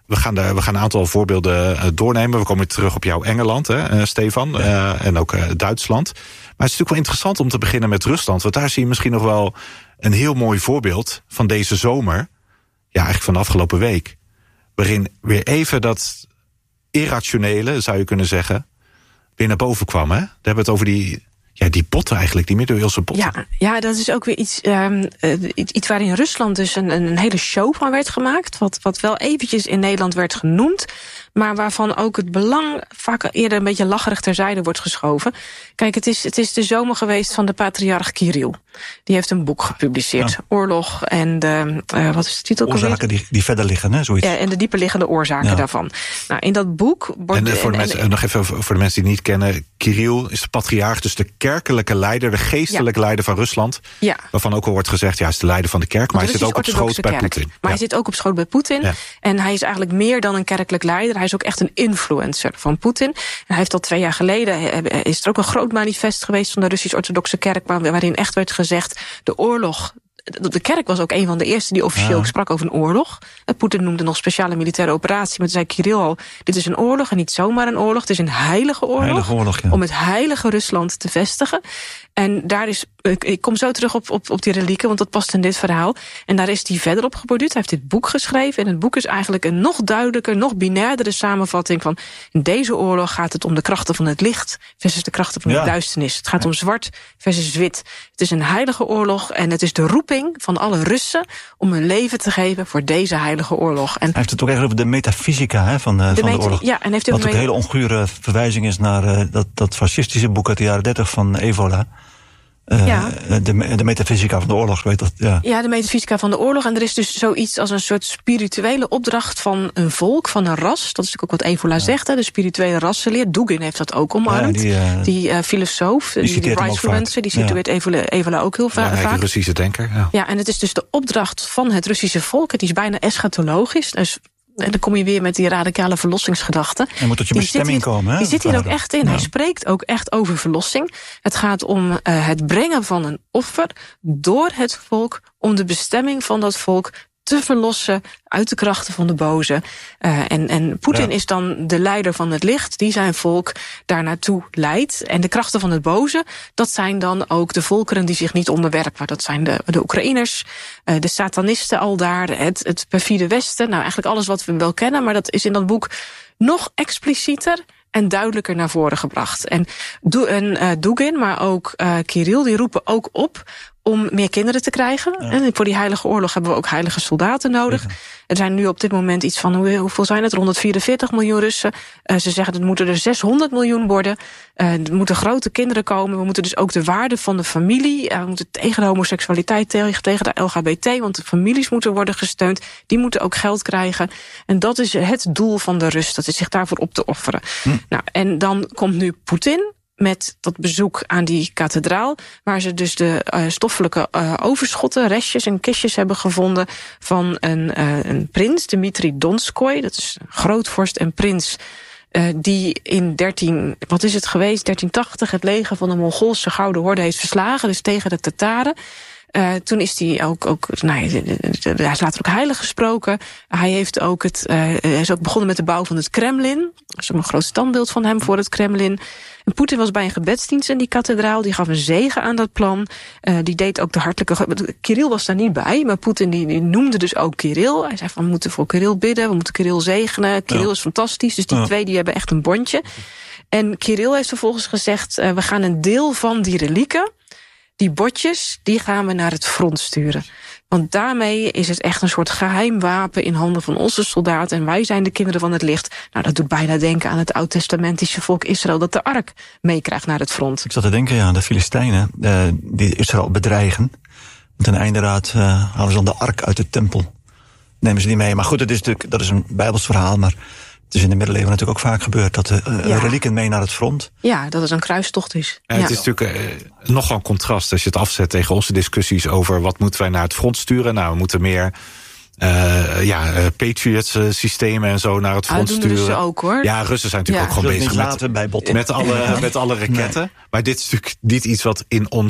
S17: We gaan, de, we gaan een aantal voorbeelden uh, doornemen. We komen terug op jouw Engeland, hè, uh, Stefan. Ja. Uh, en ook uh, Duitsland. Maar het is natuurlijk wel interessant om te beginnen met Rusland. Want daar zie je misschien nog wel een heel mooi voorbeeld van deze zomer. Ja, eigenlijk van de afgelopen week. Waarin weer even dat irrationele, zou je kunnen zeggen, weer naar boven kwam. Hè? Daar hebben we het over die, ja, die botten eigenlijk, die middeleeuwse botten.
S16: Ja, ja, dat is ook weer iets, um, uh, iets waar in Rusland dus een, een hele show van werd gemaakt. Wat, wat wel eventjes in Nederland werd genoemd. Maar waarvan ook het belang vaak eerder een beetje lacherig terzijde wordt geschoven. Kijk, het is, het is de zomer geweest van de patriarch Kirill. Die heeft een boek gepubliceerd. Ja. Oorlog en de, uh, wat is de titel?
S15: Oorzaken die, die verder liggen, hè? Zoiets.
S16: Ja, en de dieperliggende oorzaken ja. daarvan. Nou, in dat boek wordt...
S17: En, voor de en, mensen, en, nog even voor de mensen die het niet kennen. Kirill is de patriarch, dus de kerkelijke leider, de geestelijke ja. leider van Rusland. Ja. Waarvan ook al wordt gezegd, ja, hij is de leider van de kerk. Maar hij zit ook op schoot bij Poetin. Maar
S16: ja. hij zit ook op schoot bij Poetin. Ja. En hij is eigenlijk meer dan een kerkelijk leider. Hij is ook echt een influencer van Poetin. En hij heeft al twee jaar geleden, is er ook een groot manifest geweest van de Russisch-orthodoxe kerk, waarin echt werd gezegd, de oorlog, de kerk was ook een van de eerste die officieel ja. sprak over een oorlog. Poetin noemde nog speciale militaire operatie, maar toen zei Kirill al, dit is een oorlog en niet zomaar een oorlog, het is een heilige oorlog, heilige oorlog ja. om het heilige Rusland te vestigen. En daar is, ik kom zo terug op, op, op die relieken, want dat past in dit verhaal. En daar is hij verder op geborduurd. Hij heeft dit boek geschreven. En het boek is eigenlijk een nog duidelijker, nog binairdere samenvatting van, in deze oorlog gaat het om de krachten van het licht versus de krachten van ja. de duisternis. Het gaat ja. om zwart versus wit. Het is een heilige oorlog en het is de roeping van alle Russen om hun leven te geven voor deze heilige oorlog. En
S15: hij heeft het ook echt over de metafysica hè, van, uh, de, van de oorlog.
S16: Ja, en heeft
S15: wat ook een hele ongure verwijzing is naar uh, dat, dat fascistische boek uit de jaren dertig van Evola. Uh, ja. de, de metafysica van de oorlog, weet dat? Ja.
S16: ja, de metafysica van de oorlog. En er is dus zoiets als een soort spirituele opdracht van een volk, van een ras. Dat is natuurlijk ook wat Evola ja. zegt, hè, de spirituele rassenleer. Dugin heeft dat ook omarmd. Ja, die uh, die uh, filosoof, die, die, die rights die situeert ja. Evola, Evola ook heel va- ja, vaak.
S17: De Russische denker. Ja.
S16: ja, en het is dus de opdracht van het Russische volk. Het is bijna eschatologisch. Dus en dan kom je weer met die radicale verlossingsgedachte.
S15: Je moet tot je die bestemming
S16: hier,
S15: komen. Hè?
S16: Die zit hier ook echt in. Ja. Hij spreekt ook echt over verlossing. Het gaat om uh, het brengen van een offer door het volk, om de bestemming van dat volk te verlossen uit de krachten van de boze. Uh, en en Poetin ja. is dan de leider van het licht, die zijn volk daar naartoe leidt. En de krachten van het boze, dat zijn dan ook de volkeren die zich niet onderwerpen. Dat zijn de, de Oekraïners, uh, de satanisten al daar, het, het perfide Westen. Nou, eigenlijk alles wat we wel kennen, maar dat is in dat boek nog explicieter en duidelijker naar voren gebracht. En, en uh, Dugin, maar ook uh, Kirill, die roepen ook op om meer kinderen te krijgen. Ja. En voor die heilige oorlog hebben we ook heilige soldaten nodig. Ja. Er zijn nu op dit moment iets van, hoe, hoeveel zijn het? honderdvierenveertig miljoen Russen. Uh, ze zeggen, het moeten er zeshonderd miljoen worden. Uh, er moeten grote kinderen komen. We moeten dus ook de waarde van de familie. Uh, we moeten tegen de homoseksualiteit, tegen, tegen de L G B T. Want de families moeten worden gesteund. Die moeten ook geld krijgen. En dat is het doel van de Rus. Dat is zich daarvoor op te offeren. Hm. Nou, en dan komt nu Poetin met dat bezoek aan die kathedraal, waar ze dus de uh, stoffelijke uh, overschotten, restjes en kistjes hebben gevonden van een, uh, een prins, Dmitri Donskoy. Dat is een grootvorst en prins uh, die in dertien, wat is het geweest, dertien tachtig het leger van de Mongoolse Gouden Horde heeft verslagen, dus tegen de Tataren. Uh, toen is hij ook, ook nou, hij is later ook heilig gesproken. Hij heeft ook het, uh, hij is ook begonnen met de bouw van het Kremlin. Er is ook een groot standbeeld van hem voor het Kremlin. En Poetin was bij een gebedsdienst in die kathedraal. Die gaf een zegen aan dat plan. Uh, die deed ook de hartelijke... Kirill was daar niet bij, maar Poetin die, die noemde dus ook Kirill. Hij zei van, we moeten voor Kirill bidden, we moeten Kirill zegenen. Kirill ja. is fantastisch, dus die ja. twee die hebben echt een bondje. En Kirill heeft vervolgens gezegd, uh, we gaan een deel van die relieken, die botjes, die gaan we naar het front sturen. Want daarmee is het echt een soort geheim wapen in handen van onze soldaten. En wij zijn de kinderen van het licht. Nou, dat doet bijna denken aan het oud-testamentische volk Israël, dat de ark meekrijgt naar het front.
S15: Ik zat te denken, ja, de Filistijnen, uh, die Israël bedreigen. Ten einde raad uh, halen ze dan de ark uit de tempel. Nemen ze die mee. Maar goed, het is natuurlijk, dat is een Bijbels verhaal, maar het is in de middeleeuwen natuurlijk ook vaak gebeurd dat de uh, ja. relieken mee naar het front.
S16: Ja, dat het een kruistocht is.
S17: Ja, het ja. is natuurlijk uh, nogal een contrast als je het afzet tegen onze discussies over wat moeten wij naar het front sturen. Nou, we moeten meer uh, ja, uh, Patriots uh, systemen en zo naar het front
S16: ah,
S17: sturen.
S16: Russen ook, hoor.
S17: Ja, Russen zijn natuurlijk ja. ook gewoon bezig met,
S15: bij
S17: met, alle, met alle raketten. Nee. Maar dit is natuurlijk niet iets wat in ons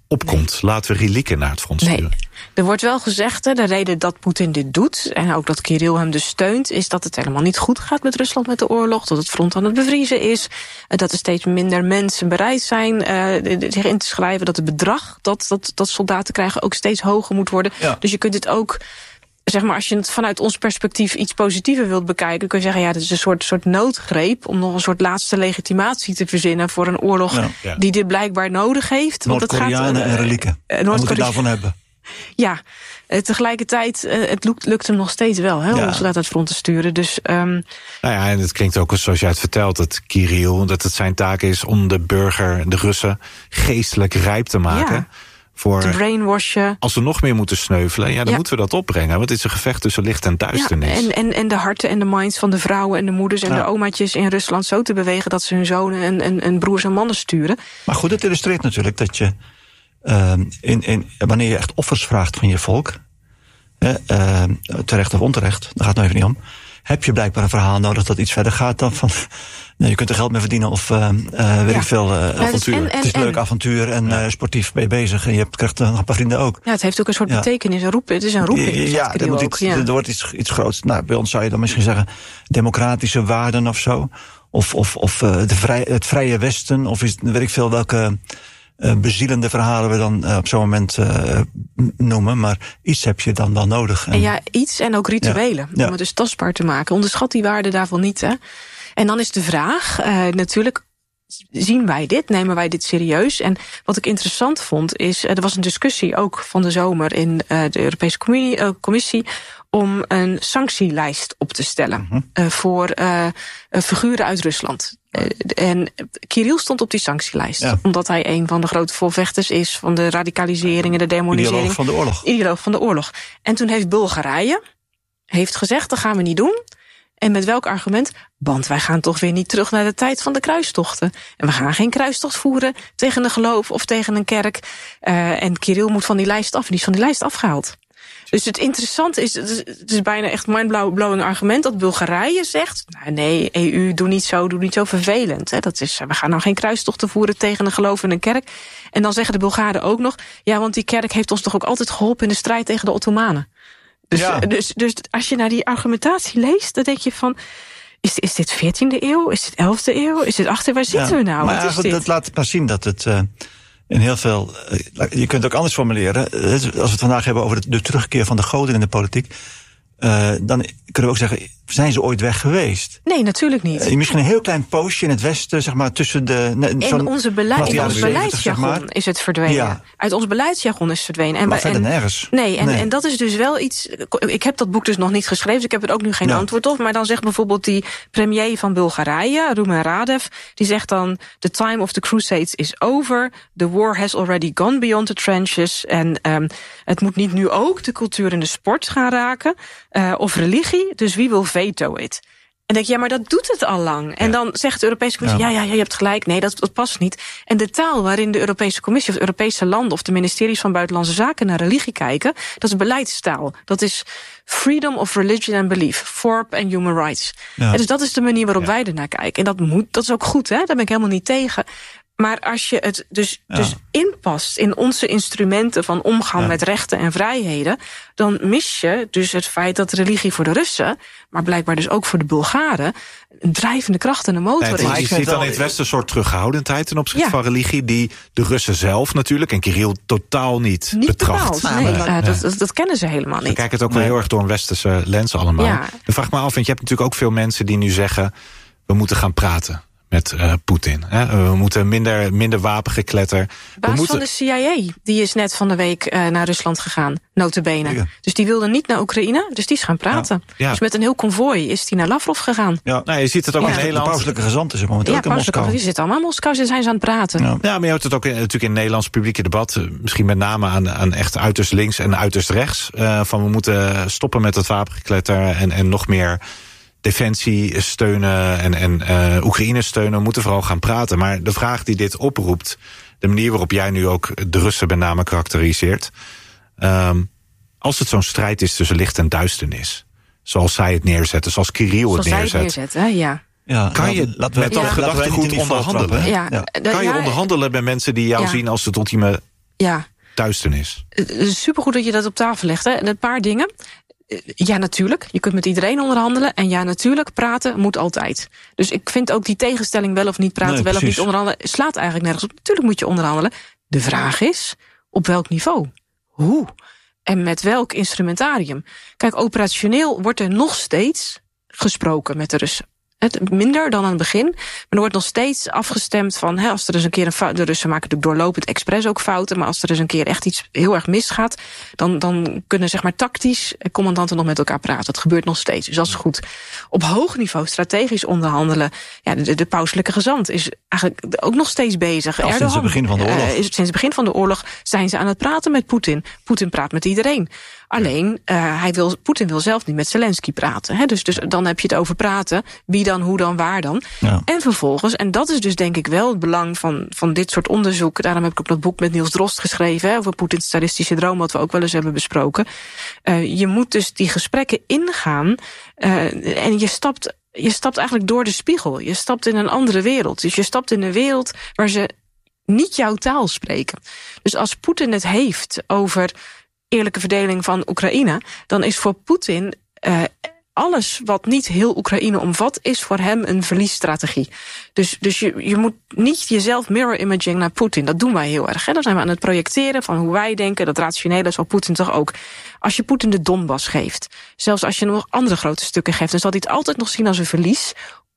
S17: opkomt. Nee. Laten we relieken naar het front sturen.
S16: Nee. Er wordt wel gezegd, hè, de reden dat Poetin dit doet, en ook dat Kirill hem dus steunt, is dat het helemaal niet goed gaat met Rusland met de oorlog, dat het front aan het bevriezen is, dat er steeds minder mensen bereid zijn uh, zich in te schrijven, dat het bedrag dat, dat, dat soldaten krijgen ook steeds hoger moet worden. Ja. Dus je kunt het ook, zeg maar, als je het vanuit ons perspectief iets positiever wilt bekijken, kun je zeggen, ja, dat is een soort, soort noodgreep om nog een soort laatste legitimatie te verzinnen voor een oorlog ja. Ja. die dit blijkbaar nodig heeft.
S15: Noord-Koreanen uh, en relieken. Uh, Noord moeten we daarvan hebben.
S16: Ja, uh, tegelijkertijd, uh, het lukt, lukt hem nog steeds wel, hè, ja. om soldaten het front te sturen. Dus, um...
S17: nou ja, en het klinkt ook zoals jij het vertelt, dat Kirill, dat het zijn taak is om de burger, de Russen, geestelijk rijp te maken.
S16: Ja.
S17: Voor,
S16: te brainwashen.
S17: Als we nog meer moeten sneuvelen, ja, dan ja. moeten we dat opbrengen. Want het is een gevecht tussen licht en duisternis.
S16: Ja, en, en, en de harten en de minds van de vrouwen en de moeders en ja. de omaatjes in Rusland zo te bewegen dat ze hun zonen en, en, en broers en mannen sturen.
S15: Maar goed, het illustreert natuurlijk dat je uh, in, in, wanneer je echt offers vraagt van je volk, uh, uh, terecht of onterecht, daar gaat het nou even niet om, heb je blijkbaar een verhaal nodig dat iets verder gaat dan van, nou, je kunt er geld mee verdienen of uh, uh, weet ja. ik veel, uh, ja, avontuur. En, en, het is een leuk avontuur en ja. uh, sportief ben je bezig en je hebt, krijgt nog een paar vrienden ook.
S16: Ja, het heeft ook een soort ja. betekenis, een roep, het is een roeping.
S15: Ja, er, moet iets, ja. er wordt iets, iets groots. Nou, bij ons zou je dan misschien zeggen democratische waarden of zo. Of, of, of uh, de vrij, het vrije Westen, of is, weet ik veel welke uh, bezielende verhalen we dan uh, op zo'n moment uh, noemen. Maar iets heb je dan wel nodig.
S16: En, en ja, iets en ook rituelen, ja. om het dus tastbaar te maken. Onderschat die waarde daarvan niet, hè. En dan is de vraag, uh, natuurlijk, zien wij dit, nemen wij dit serieus? En wat ik interessant vond is, uh, er was een discussie ook van de zomer in uh, de Europese Commissie, uh, commissie om een sanctielijst op te stellen mm-hmm. uh, voor uh, figuren uit Rusland. Uh, en Kirill stond op die sanctielijst, ja. omdat hij een van de grote voorvechters is van de radicalisering en de demonisering.
S15: Ideoloog van de oorlog.
S16: Ideoloog van de oorlog. En toen heeft Bulgarije heeft gezegd, dat gaan we niet doen. En met welk argument? Want wij gaan toch weer niet terug naar de tijd van de kruistochten. En we gaan geen kruistocht voeren tegen een geloof of tegen een kerk. Uh, en Kirill moet van die lijst af. En die is van die lijst afgehaald. Dus het interessante is, het is bijna echt mind-blowing argument dat Bulgarije zegt, nou nee, E U, doe niet zo, doe niet zo vervelend. Hè. Dat is, we gaan nou geen kruistochten voeren tegen een geloof en een kerk. En dan zeggen de Bulgaren ook nog, ja, want die kerk heeft ons toch ook altijd geholpen in de strijd tegen de Ottomanen. Dus, ja. dus, dus als je naar die argumentatie leest, dan denk je van, is, is dit veertiende eeuw? Is dit elfde eeuw? Is dit achttiende? Waar zitten ja, we nou?
S15: Maar
S16: Wat is dit?
S15: Dat laat maar zien dat het uh, in heel veel, uh, je kunt het ook anders formuleren. Uh, als we het vandaag hebben over de, de terugkeer van de goden in de politiek, uh, dan kunnen we ook zeggen, zijn ze ooit weg geweest?
S16: Nee, natuurlijk niet.
S15: Uh, misschien een heel klein poosje in het westen, zeg maar, tussen de... Ne,
S16: in onze beleid, in ons beleidsjargon zeg maar. is het verdwenen. Ja. Uit ons beleidsjargon is het verdwenen. En
S15: maar verder
S16: en,
S15: nergens.
S16: Nee en, nee, en dat is dus wel iets... Ik heb dat boek dus nog niet geschreven, dus ik heb er ook nu geen ja. antwoord op. Maar dan zegt bijvoorbeeld die premier van Bulgarije, Rumen Radev, die zegt dan, the time of the crusades is over. The war has already gone beyond the trenches. En um, het moet niet nu ook de cultuur en de sport gaan raken. Uh, of religie, dus wie wil veto it? En denk je, ja, maar dat doet het al lang. En ja. dan zegt de Europese Commissie, ja, ja, ja, je hebt gelijk. Nee, dat, dat past niet. En de taal waarin de Europese Commissie of de Europese landen of de ministeries van Buitenlandse Zaken naar religie kijken, dat is beleidstaal. Dat is freedom of religion and belief, F O R P en human rights. Ja. En dus dat is de manier waarop ja. wij ernaar kijken. En dat moet, dat is ook goed, hè? Daar ben ik helemaal niet tegen. Maar als je het dus, ja. dus inpast in onze instrumenten van omgang ja. met rechten en vrijheden, dan mis je dus het feit dat religie voor de Russen, maar blijkbaar dus ook voor de Bulgaren, een drijvende kracht en een motor
S17: nee, is. Je ziet dan in het Westen een soort terughoudendheid ten opzichte ja. van religie, die de Russen zelf natuurlijk, en Kirill totaal niet,
S16: niet
S17: betracht.
S16: Bepaald, nee, uh, dat, dat, dat kennen ze helemaal niet.
S17: Ze kijken het ook nee. wel heel erg door een westerse lens allemaal. Ja. Dan vraag ik me af, want je hebt natuurlijk ook veel mensen die nu zeggen, we moeten gaan praten met uh, Poetin. Hè? We moeten minder, minder wapengekletter.
S16: Baas
S17: we moeten...
S16: van de C I A, die is net van de week uh, naar Rusland gegaan, nota bene. Ja. Dus die wilde niet naar Oekraïne, dus die is gaan praten. Ja. Ja. Dus met een heel konvooi is die naar Lavrov gegaan.
S17: Ja. Nou, je ziet het ook ja. in Nederland.
S15: De pauselijke gezant is er momenteel
S16: ja,
S15: ook in Moskou.
S16: Die zitten allemaal in Moskou, ze zijn ze aan het praten.
S17: Ja, ja, maar je hoort het ook in, natuurlijk in het Nederlands publieke debat, misschien met name aan, aan echt uiterst links en uiterst rechts, uh, van we moeten stoppen met het wapengekletter en, en nog meer defensie steunen en, en uh, Oekraïne steunen. We moeten vooral gaan praten. Maar de vraag die dit oproept, de manier waarop jij nu ook de Russen met name karakteriseert, um, als het zo'n strijd is tussen licht en duisternis, zoals zij het neerzetten, zoals Kirill het neerzet.
S16: Zoals zij het neerzetten, hè? Ja.
S17: Ja, kan je laten we, met dat ja. gedachtegoed onderhandelen?
S16: Ja.
S17: Ja. Kan je onderhandelen met mensen die jou ja. zien als het ultieme
S16: Ja.
S17: duisternis.
S16: Het is supergoed dat je dat op tafel legt. Hè. Een paar dingen. Ja, natuurlijk. Je kunt met iedereen onderhandelen. En ja, natuurlijk, praten moet altijd. Dus ik vind ook die tegenstelling wel of niet praten,
S15: nee,
S16: wel
S15: precies.
S16: of niet onderhandelen, slaat eigenlijk nergens op. Natuurlijk moet je onderhandelen. De vraag is, op welk niveau? Hoe? En met welk instrumentarium? Kijk, operationeel wordt er nog steeds gesproken met de Russen. Het minder dan aan het begin. Maar er wordt nog steeds afgestemd van, hè, als er eens een keer een fout. De Russen maken natuurlijk doorlopend expres ook fouten. Maar als er eens een keer echt iets heel erg misgaat, dan, dan kunnen zeg maar tactisch commandanten nog met elkaar praten. Dat gebeurt nog steeds. Dus dat is goed. Op hoog niveau, strategisch onderhandelen. Ja, de, de pauselijke gezant is eigenlijk ook nog steeds bezig.
S15: Ja, sinds het begin van de oorlog.
S16: Uh, is, sinds het begin van de oorlog zijn ze aan het praten met Poetin. Poetin praat met iedereen. Alleen, uh, hij wil, Poetin wil zelf niet met Zelensky praten. Hè? Dus, dus dan heb je het over praten. Wie dan, hoe dan, waar dan.
S15: Ja.
S16: En vervolgens, en dat is dus denk ik wel het belang van, van dit soort onderzoek. Daarom heb ik ook dat boek met Niels Drost geschreven. Hè, over Poetins sadistische droom, wat we ook wel eens hebben besproken. Uh, je moet dus die gesprekken ingaan. Uh, en je stapt, je stapt eigenlijk door de spiegel. Je stapt in een andere wereld. Dus je stapt in een wereld waar ze niet jouw taal spreken. Dus als Poetin het heeft over eerlijke verdeling van Oekraïne, dan is voor Poetin uh, alles wat niet heel Oekraïne omvat, is voor hem een verliesstrategie. Dus, dus je, je moet niet jezelf mirror imaging naar Poetin. Dat doen wij heel erg. Hè? Dan zijn we aan het projecteren van hoe wij denken. Dat rationele zal Poetin toch ook. Als je Poetin de Donbass geeft, zelfs als je nog andere grote stukken geeft, dan zal hij het altijd nog zien als een verlies.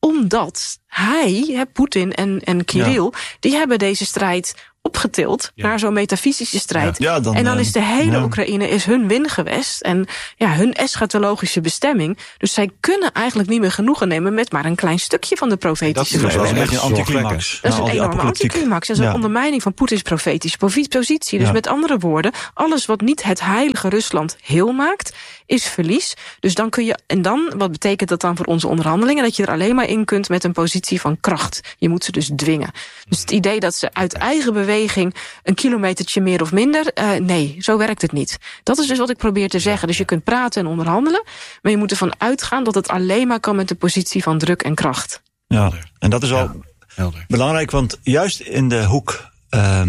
S16: Omdat hij, Poetin en, en Kirill, ja. die hebben deze strijd opgetild ja. naar zo'n metafysische strijd.
S15: Ja. Ja, dan,
S16: en dan is de hele
S15: ja.
S16: Oekraïne is hun wingewest en ja, hun eschatologische bestemming. Dus zij kunnen eigenlijk niet meer genoegen nemen met maar een klein stukje van de profetische
S15: Dat is wel een beetje een
S16: beweging.
S15: anticlimax.
S16: Dat is een
S15: Nou, al die
S16: enorme
S15: apocalyptiek.
S16: anticlimax. Dat is een
S15: Ja.
S16: ondermijning van Poetins profetische positie. Dus
S15: Ja.
S16: met andere woorden, alles wat niet het heilige Rusland heel maakt, is verlies. Dus dan kun je, en dan, wat betekent dat dan voor onze onderhandelingen? Dat je er alleen maar in kunt met een positie van kracht. Je moet ze dus dwingen. Dus het idee dat ze uit eigen beweging een kilometertje meer of minder, uh, nee, zo werkt het niet. Dat is dus wat ik probeer te zeggen. Dus je kunt praten en onderhandelen, maar je moet ervan uitgaan dat het alleen maar kan met de positie van druk en kracht.
S15: Ja, en dat is wel ja, belangrijk, want juist in de hoek uh,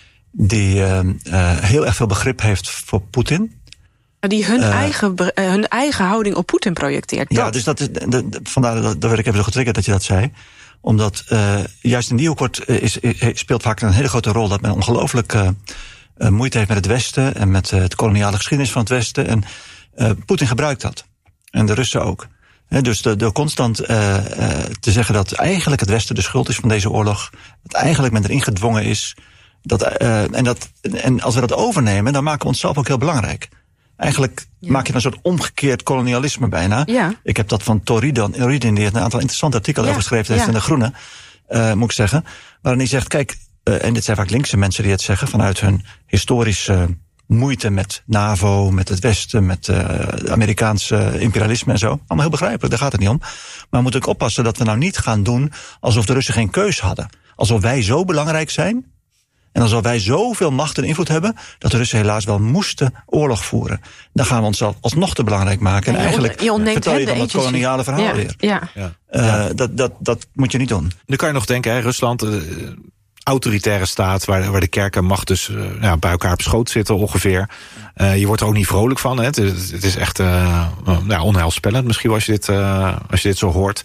S15: die uh, uh, heel erg veel begrip heeft voor Poetin,
S16: die hun,
S15: uh,
S16: eigen, uh, hun eigen houding op Poetin projecteert.
S15: Ja,
S16: dat.
S15: dus dat is, de, de, vandaar dat, dat werd ik even zo getriggerd dat je dat zei. Omdat uh, juist in die hoek wordt, is, is, speelt vaak een hele grote rol dat men ongelooflijk uh, uh, moeite heeft met het Westen en met uh, de koloniale geschiedenis van het Westen. En uh, Poetin gebruikt dat. En de Russen ook. He, dus door, door constant uh, uh, te zeggen dat eigenlijk het Westen de schuld is van deze oorlog, dat eigenlijk men erin gedwongen is. Dat, uh, en, dat, en als we dat overnemen, dan maken we onszelf ook heel belangrijk. Eigenlijk ja. maak je een soort omgekeerd kolonialisme bijna.
S16: Ja.
S15: Ik heb dat van Toridon, Toridon die heeft een aantal interessante artikelen
S16: ja.
S15: over geschreven heeft ja. in De Groene, uh, moet ik zeggen. Waarin hij zegt, kijk, uh, en dit zijn vaak linkse mensen die het zeggen, vanuit hun historische uh, moeite met NAVO, met het Westen, met uh, Amerikaanse imperialisme en zo. Allemaal heel begrijpelijk, daar gaat het niet om. Maar we moeten ook oppassen dat we nou niet gaan doen alsof de Russen geen keus hadden. Alsof wij zo belangrijk zijn en alsof wij zoveel macht en invloed hebben, dat de Russen helaas wel moesten oorlog voeren. Dan gaan we onszelf alsnog te belangrijk maken. En
S16: je
S15: eigenlijk
S16: je
S15: vertel je dan het koloniale verhaal
S16: ja,
S15: weer.
S16: Ja.
S17: Ja.
S15: Uh, ja. Dat, dat, dat moet je niet doen.
S17: Nu kan je nog denken, hè, Rusland, uh, autoritaire staat, waar, waar de kerk en macht dus uh, ja, bij elkaar op schoot zitten ongeveer. Uh, je wordt er ook niet vrolijk van. Hè. Het, het is echt uh, ja, onheilspellend misschien als je dit, uh, als je dit zo hoort.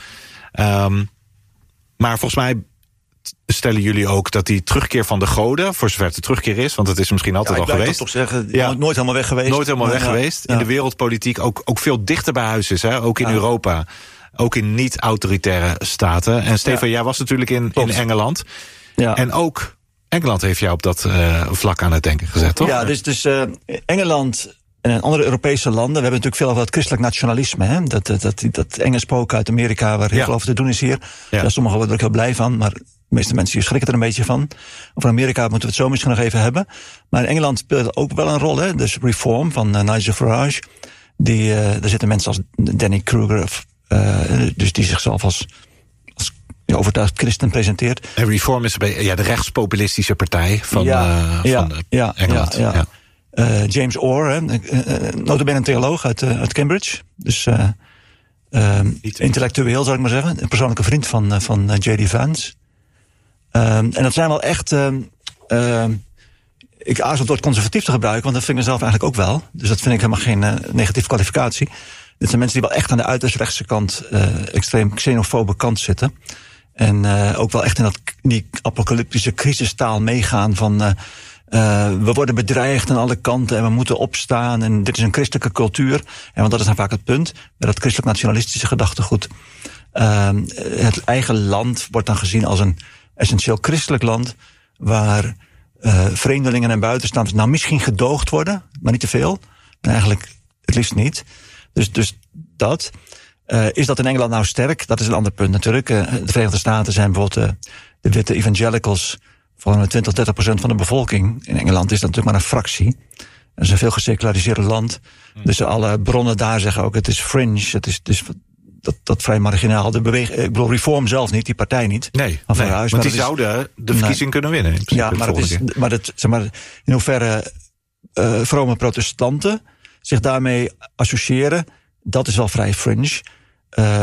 S17: Um, maar volgens mij stellen jullie ook dat die terugkeer van de goden, voor zover het de terugkeer is, want het is misschien altijd
S15: ja,
S17: al geweest.
S15: toch zeggen, ja. nooit helemaal weg geweest.
S17: Nooit helemaal weg
S15: ja,
S17: geweest.
S15: Ja.
S17: In de wereldpolitiek ook, ook veel dichter bij huis is, hè? Ook in ja. Europa. Ook in niet-autoritaire staten. En Stefan, ja. jij was natuurlijk in, in Engeland. Ja. En ook Engeland heeft jou op dat uh, vlak aan het denken gezet, toch?
S15: Ja, dus, dus uh, Engeland en andere Europese landen, we hebben natuurlijk veel over het christelijk nationalisme. Hè? Dat, dat, dat, dat enge spook uit Amerika, waar heel ja. veel over te doen is hier. Ja. Daar sommigen worden er ook heel blij van, maar de meeste mensen schrikken er een beetje van. Over Amerika moeten we het zo misschien nog even hebben. Maar in Engeland speelt ook wel een rol, hè? Dus Reform van uh, Nigel Farage. Die, uh, daar zitten mensen als Danny Kruger, uh, dus die zichzelf als ja, overtuigd christen presenteert.
S17: En Reform is ja, de rechtspopulistische partij van,
S15: ja,
S17: uh,
S15: ja,
S17: van
S15: ja,
S17: Engeland.
S15: Ja, ja. Ja. Uh, James Orr, hè, uh, nota bene een theoloog uit, uh, uit Cambridge. Dus uh, uh, intellectueel, zou ik maar zeggen. Een persoonlijke vriend van, uh, van uh, J D Vance. Uh, en dat zijn wel echt uh, uh, ik aarzel het woord conservatief te gebruiken, want dat vind ik mezelf eigenlijk ook wel. Dus dat vind ik helemaal geen uh, negatieve kwalificatie. Dit zijn mensen die wel echt aan de uiterst rechtse kant, uh, extreem xenofobe kant zitten. En uh, ook wel echt in dat, die apocalyptische crisistaal meegaan van Uh, Uh, we worden bedreigd aan alle kanten en we moeten opstaan en dit is een christelijke cultuur. En want dat is dan vaak het punt, met dat christelijk nationalistische gedachtegoed. Uh, het eigen land wordt dan gezien als een essentieel christelijk land, waar uh, vreemdelingen en buitenstaanders nou misschien gedoogd worden, maar niet te veel. En eigenlijk het liefst niet. Dus, dus dat. Uh, is dat in Engeland nou sterk? Dat is een ander punt natuurlijk. Uh, de Verenigde Staten zijn bijvoorbeeld uh, de witte evangelicals van twintig, dertig procent van de bevolking. In Engeland is dat natuurlijk maar een fractie. Het is een veel geseculariseerde land. Hmm. Dus alle bronnen daar zeggen ook, het is fringe. Het is, het is dat, dat vrij marginaal. De beweging, ik bedoel, Reform zelf niet, die partij niet.
S17: Nee, nee huis, want die is, zouden de verkiezing nee, kunnen winnen. In
S15: ja, maar, het is, maar, het, zeg maar in hoeverre uh, vrome protestanten zich daarmee associëren, dat is wel vrij fringe. Uh,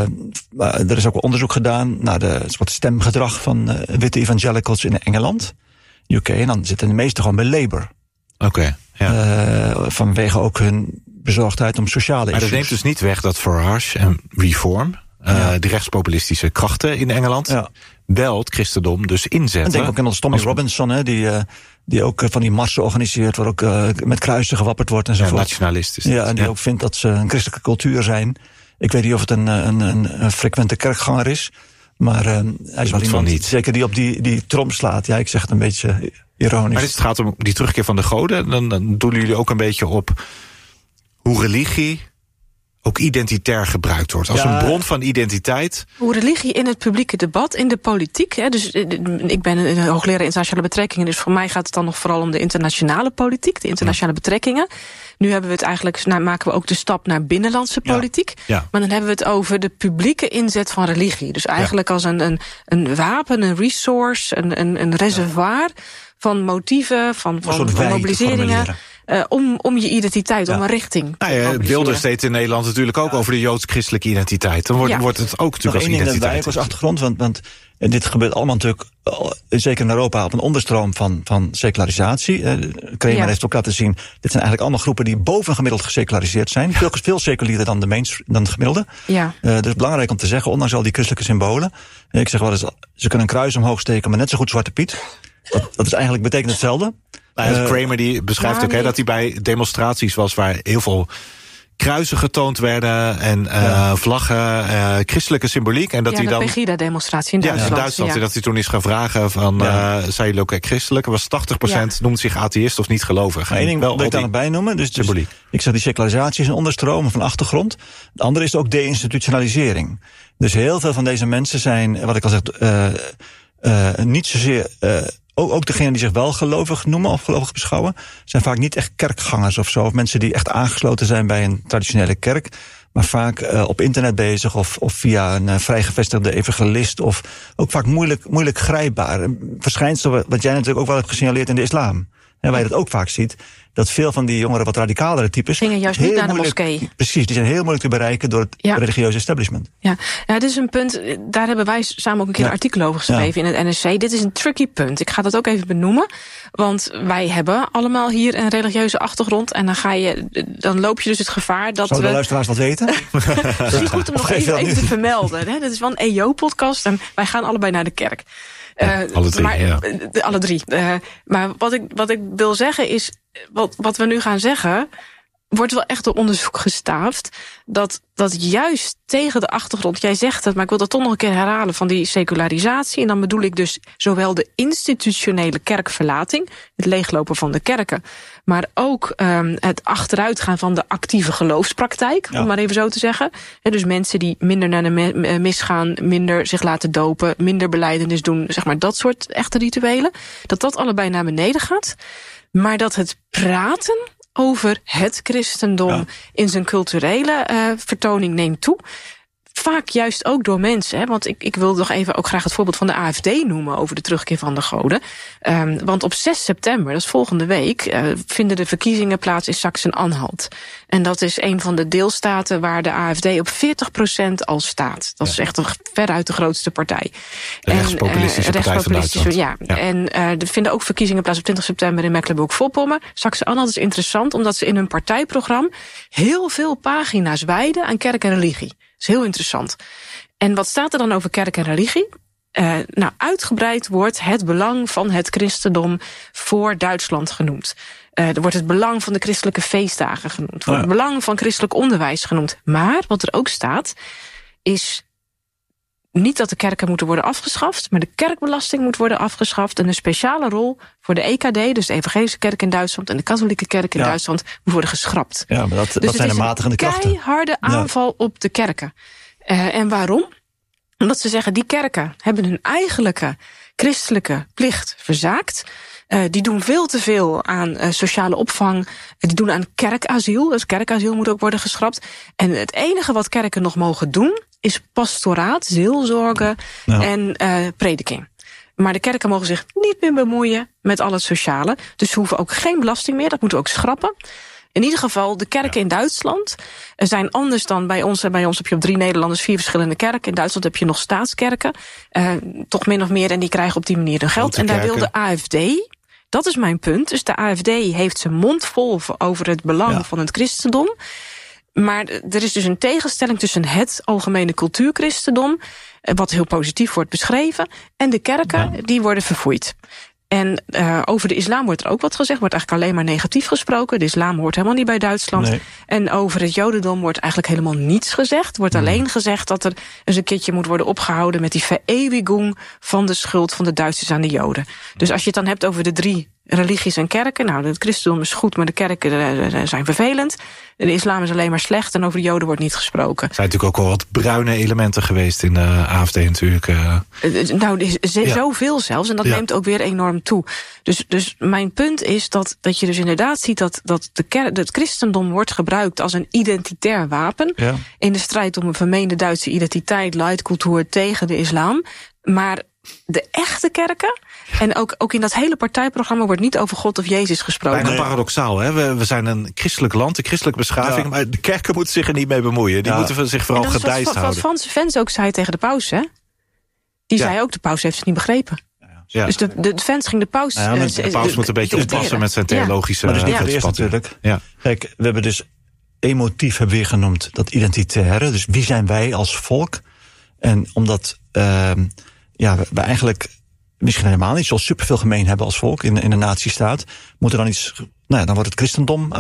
S15: er is ook onderzoek gedaan naar de, het stemgedrag van uh, witte evangelicals in Engeland, U K. En dan zitten de meeste gewoon bij Labour.
S17: Oké. Okay, ja.
S15: uh, vanwege ook hun bezorgdheid om sociale issues.
S17: Maar dat neemt dus niet weg dat Farage en Reform, uh, ja. de rechtspopulistische krachten in Engeland, ja. wel het christendom dus inzetten.
S15: En denk ook aan ons Thomas Robinson, hè, die, uh, die ook uh, van die marsen organiseert, waar ook uh, met kruisen gewapperd wordt enzovoort.
S17: Ja, nationalistisch.
S15: Ja, en die ja. ook vindt dat ze een christelijke cultuur zijn. Ik weet niet of het een, een, een, een frequente kerkganger is, maar uh, hij is wel iemand niet. Zeker die op die, die trom slaat. Ja, ik zeg het een beetje ironisch.
S17: Maar als het gaat om die terugkeer van de goden, dan, dan doen jullie ook een beetje op hoe religie ook identitair gebruikt wordt. Als ja. een bron van identiteit.
S16: Hoe religie in het publieke debat, in de politiek. Hè, dus ik ben een hoogleraar internationale betrekkingen, dus voor mij gaat het dan nog vooral om de internationale politiek, de internationale ja. betrekkingen. Nu hebben we het eigenlijk, nou, maken we ook de stap naar binnenlandse politiek. Ja. Ja. Maar dan hebben we het over de publieke inzet van religie. Dus eigenlijk ja. als een, een, een wapen, een resource, een, een, een reservoir ja. van motieven, van, van, van mobiliseringen. Uh, om, om je identiteit, ja. om een richting.
S17: Nou ja, Wilders deed in Nederland natuurlijk ook ja. over de joods-christelijke identiteit. Dan wordt, ja. wordt het ook natuurlijk als identiteit.
S15: Als achtergrond, want, want dit gebeurt allemaal natuurlijk, zeker in Europa, op een onderstroom van, van secularisatie. Uh, Kramer ja. heeft ook laten zien, dit zijn eigenlijk allemaal groepen die bovengemiddeld geseculariseerd zijn. Veel, veel seculierder dan de, meens, dan het gemiddelde. Ja. Uh, dus belangrijk om te zeggen, ondanks al die christelijke symbolen. Uh, ik zeg wel eens, ze kunnen een kruis omhoog steken, maar net zo goed Zwarte Piet. Dat, dat is eigenlijk betekent hetzelfde.
S17: Nou, uh, Kramer die beschrijft ook nee. hè, dat hij bij demonstraties was waar heel veel kruisen getoond werden en uh, ja. vlaggen, uh, christelijke symboliek. En dat
S16: ja,
S17: hij
S16: de
S17: dan.
S16: Pegida-demonstratie in Duitsland.
S17: Ja, in Duitsland. Ja. En dat hij toen is gaan vragen van, ja. uh, zijn jullie ook christelijk? Er was tachtig procent ja. noemt zich atheïst of niet gelovig.
S15: Maar één ding wil ik daar nog bij noemen. Dus, dus ik zeg die secularisatie is een onderstroom van achtergrond. Het andere is ook deinstitutionalisering. Dus heel veel van deze mensen zijn, wat ik al zeg, uh, uh, niet zozeer. Uh, Ook, ook degenen die zich wel gelovig noemen of gelovig beschouwen, zijn vaak niet echt kerkgangers of zo. Of mensen die echt aangesloten zijn bij een traditionele kerk, maar vaak uh, op internet bezig of, of via een uh, vrijgevestigde evangelist. Of ook vaak moeilijk, moeilijk grijpbaar. Een verschijnsel wat jij natuurlijk ook wel hebt gesignaleerd in de islam. Hè, waar je dat ook vaak ziet. Dat veel van die jongeren wat radicalere types
S16: gingen juist niet naar de moskee.
S15: Precies, die zijn heel moeilijk te bereiken door het ja. religieuze establishment.
S16: Ja, ja, dit is een punt, daar hebben wij samen ook een keer ja. een artikel over geschreven ja. in het N R C. Dit is een tricky punt. Ik ga dat ook even benoemen. Want wij hebben allemaal hier een religieuze achtergrond. En dan ga je, dan loop je dus het gevaar dat
S15: Zouden
S16: we...
S15: de luisteraars wat weten?
S16: Het is niet goed om nog even, even te vermelden. Hè? Dat is wel een E O-podcast en wij gaan allebei naar de kerk.
S17: Ja, uh, alle drie,
S16: maar,
S17: ja.
S16: Alle drie. Uh, maar wat ik, wat ik wil zeggen is, wat, wat we nu gaan zeggen, wordt wel echt door onderzoek gestaafd, dat, dat juist tegen de achtergrond, jij zegt het, maar ik wil dat toch nog een keer herhalen, van die secularisatie, en dan bedoel ik dus zowel de institutionele kerkverlating, het leeglopen van de kerken, maar ook um, het achteruitgaan van de actieve geloofspraktijk, ja. om maar even zo te zeggen. He, dus mensen die minder naar de mis gaan, minder zich laten dopen, minder belijdenis doen, zeg maar dat soort echte rituelen, dat dat allebei naar beneden gaat, maar dat het praten over het christendom ja. in zijn culturele uh, vertoning neemt toe. vaak juist ook door mensen. Hè, want ik, ik wil nog even ook graag het voorbeeld van de A F D noemen over de terugkeer van de goden. Um, want op zes september, dat is volgende week, uh, vinden de verkiezingen plaats in Sachsen-Anhalt. En dat is een van de deelstaten waar de A F D op veertig procent al staat. Dat ja. is echt een, veruit de grootste partij.
S17: De rechtspopulistische uh, partij van Duitsland.
S16: Ja, ja. En uh, er vinden ook verkiezingen plaats op twintig september in Mecklenburg-Vorpommern. Sachsen-Anhalt is interessant omdat ze in hun partijprogramma heel veel pagina's wijden aan kerk en religie. Dat is heel interessant. En wat staat er dan over kerk en religie? Uh, nou, uitgebreid wordt het belang van het christendom voor Duitsland genoemd. Uh, er wordt het belang van de christelijke feestdagen genoemd. Er wordt het belang van christelijk onderwijs genoemd. Maar wat er ook staat, is niet dat de kerken moeten worden afgeschaft, maar de kerkbelasting moet worden afgeschaft en een speciale rol voor de E K D, dus de evangelische kerk in Duitsland en de katholieke kerk in ja. Duitsland, moet worden geschrapt.
S15: Ja, maar dat,
S16: dus
S15: dat zijn de matigende krachten.
S16: Het is een keiharde aanval ja. op de kerken. Uh, en waarom? Omdat ze zeggen, die kerken hebben hun eigenlijke christelijke plicht verzaakt. Uh, die doen veel te veel aan uh, sociale opvang. Die doen aan kerkasiel. Dus kerkasiel moet ook worden geschrapt. En het enige wat kerken nog mogen doen is pastoraat, zielzorgen ja. en uh, prediking. Maar de kerken mogen zich niet meer bemoeien met al het sociale. Dus ze hoeven ook geen belasting meer. Dat moeten we ook schrappen. In ieder geval, de kerken ja. in Duitsland zijn anders dan bij ons. Bij ons heb je op drie Nederlanders vier verschillende kerken. In Duitsland heb je nog staatskerken. Uh, toch min of meer. En die krijgen op die manier hun geld. En daar wil de A F D... Dat is mijn punt. Dus de A F D heeft zijn mond vol over het belang ja. van het christendom. Maar er is dus een tegenstelling tussen het algemene cultuurchristendom, wat heel positief wordt beschreven, en de kerken, ja. die worden verfoeid. En uh, over de islam wordt er ook wat gezegd, wordt eigenlijk alleen maar negatief gesproken. De islam hoort helemaal niet bij Duitsland. Nee. En over het jodendom wordt eigenlijk helemaal niets gezegd. Wordt alleen mm. gezegd dat er eens een keertje moet worden opgehouden met die vereeuwigung van de schuld van de Duitsers aan de Joden. Dus als je het dan hebt over de drie religies en kerken, nou, het christendom is goed, maar de kerken uh, zijn vervelend. De islam is alleen maar slecht en over de Joden wordt niet gesproken.
S17: Er zijn natuurlijk ook al wat bruine elementen geweest in de A F D natuurlijk. Uh.
S16: Nou, zoveel ja. zelfs, en dat ja. neemt ook weer enorm toe. Dus, dus mijn punt is dat, dat je dus inderdaad ziet dat, dat de kerk, het christendom wordt gebruikt als een identitair wapen ja. in de strijd om een vermeende Duitse identiteit, leidcultuur tegen de islam. Maar de echte kerken, en ook, ook in dat hele partijprogramma wordt niet over God of Jezus gesproken.
S17: Bijna paradoxaal, hè? We, we zijn een christelijk land, een christelijke beschaving, ja. maar de kerken moeten zich er niet mee bemoeien. Die ja. moeten zich vooral gedijst houden.
S16: Wat Frans Vens ook zei tegen de paus, hè? Die ja. zei ook, de paus heeft het niet begrepen. Ja. Dus de, de, de fans ging de paus...
S17: Ja, de, de paus uh, moet een beetje oppassen met zijn theologische...
S15: Ja. Maar dus niet ja. natuurlijk. Ja. Kijk, we hebben dus emotief hebben we weer genoemd dat identitaire. Dus wie zijn wij als volk? En omdat uh, ja, we, we eigenlijk misschien helemaal niet zo superveel gemeen hebben als volk in, in een nazistaat, moet er dan iets... Nou ja, dan wordt het christendom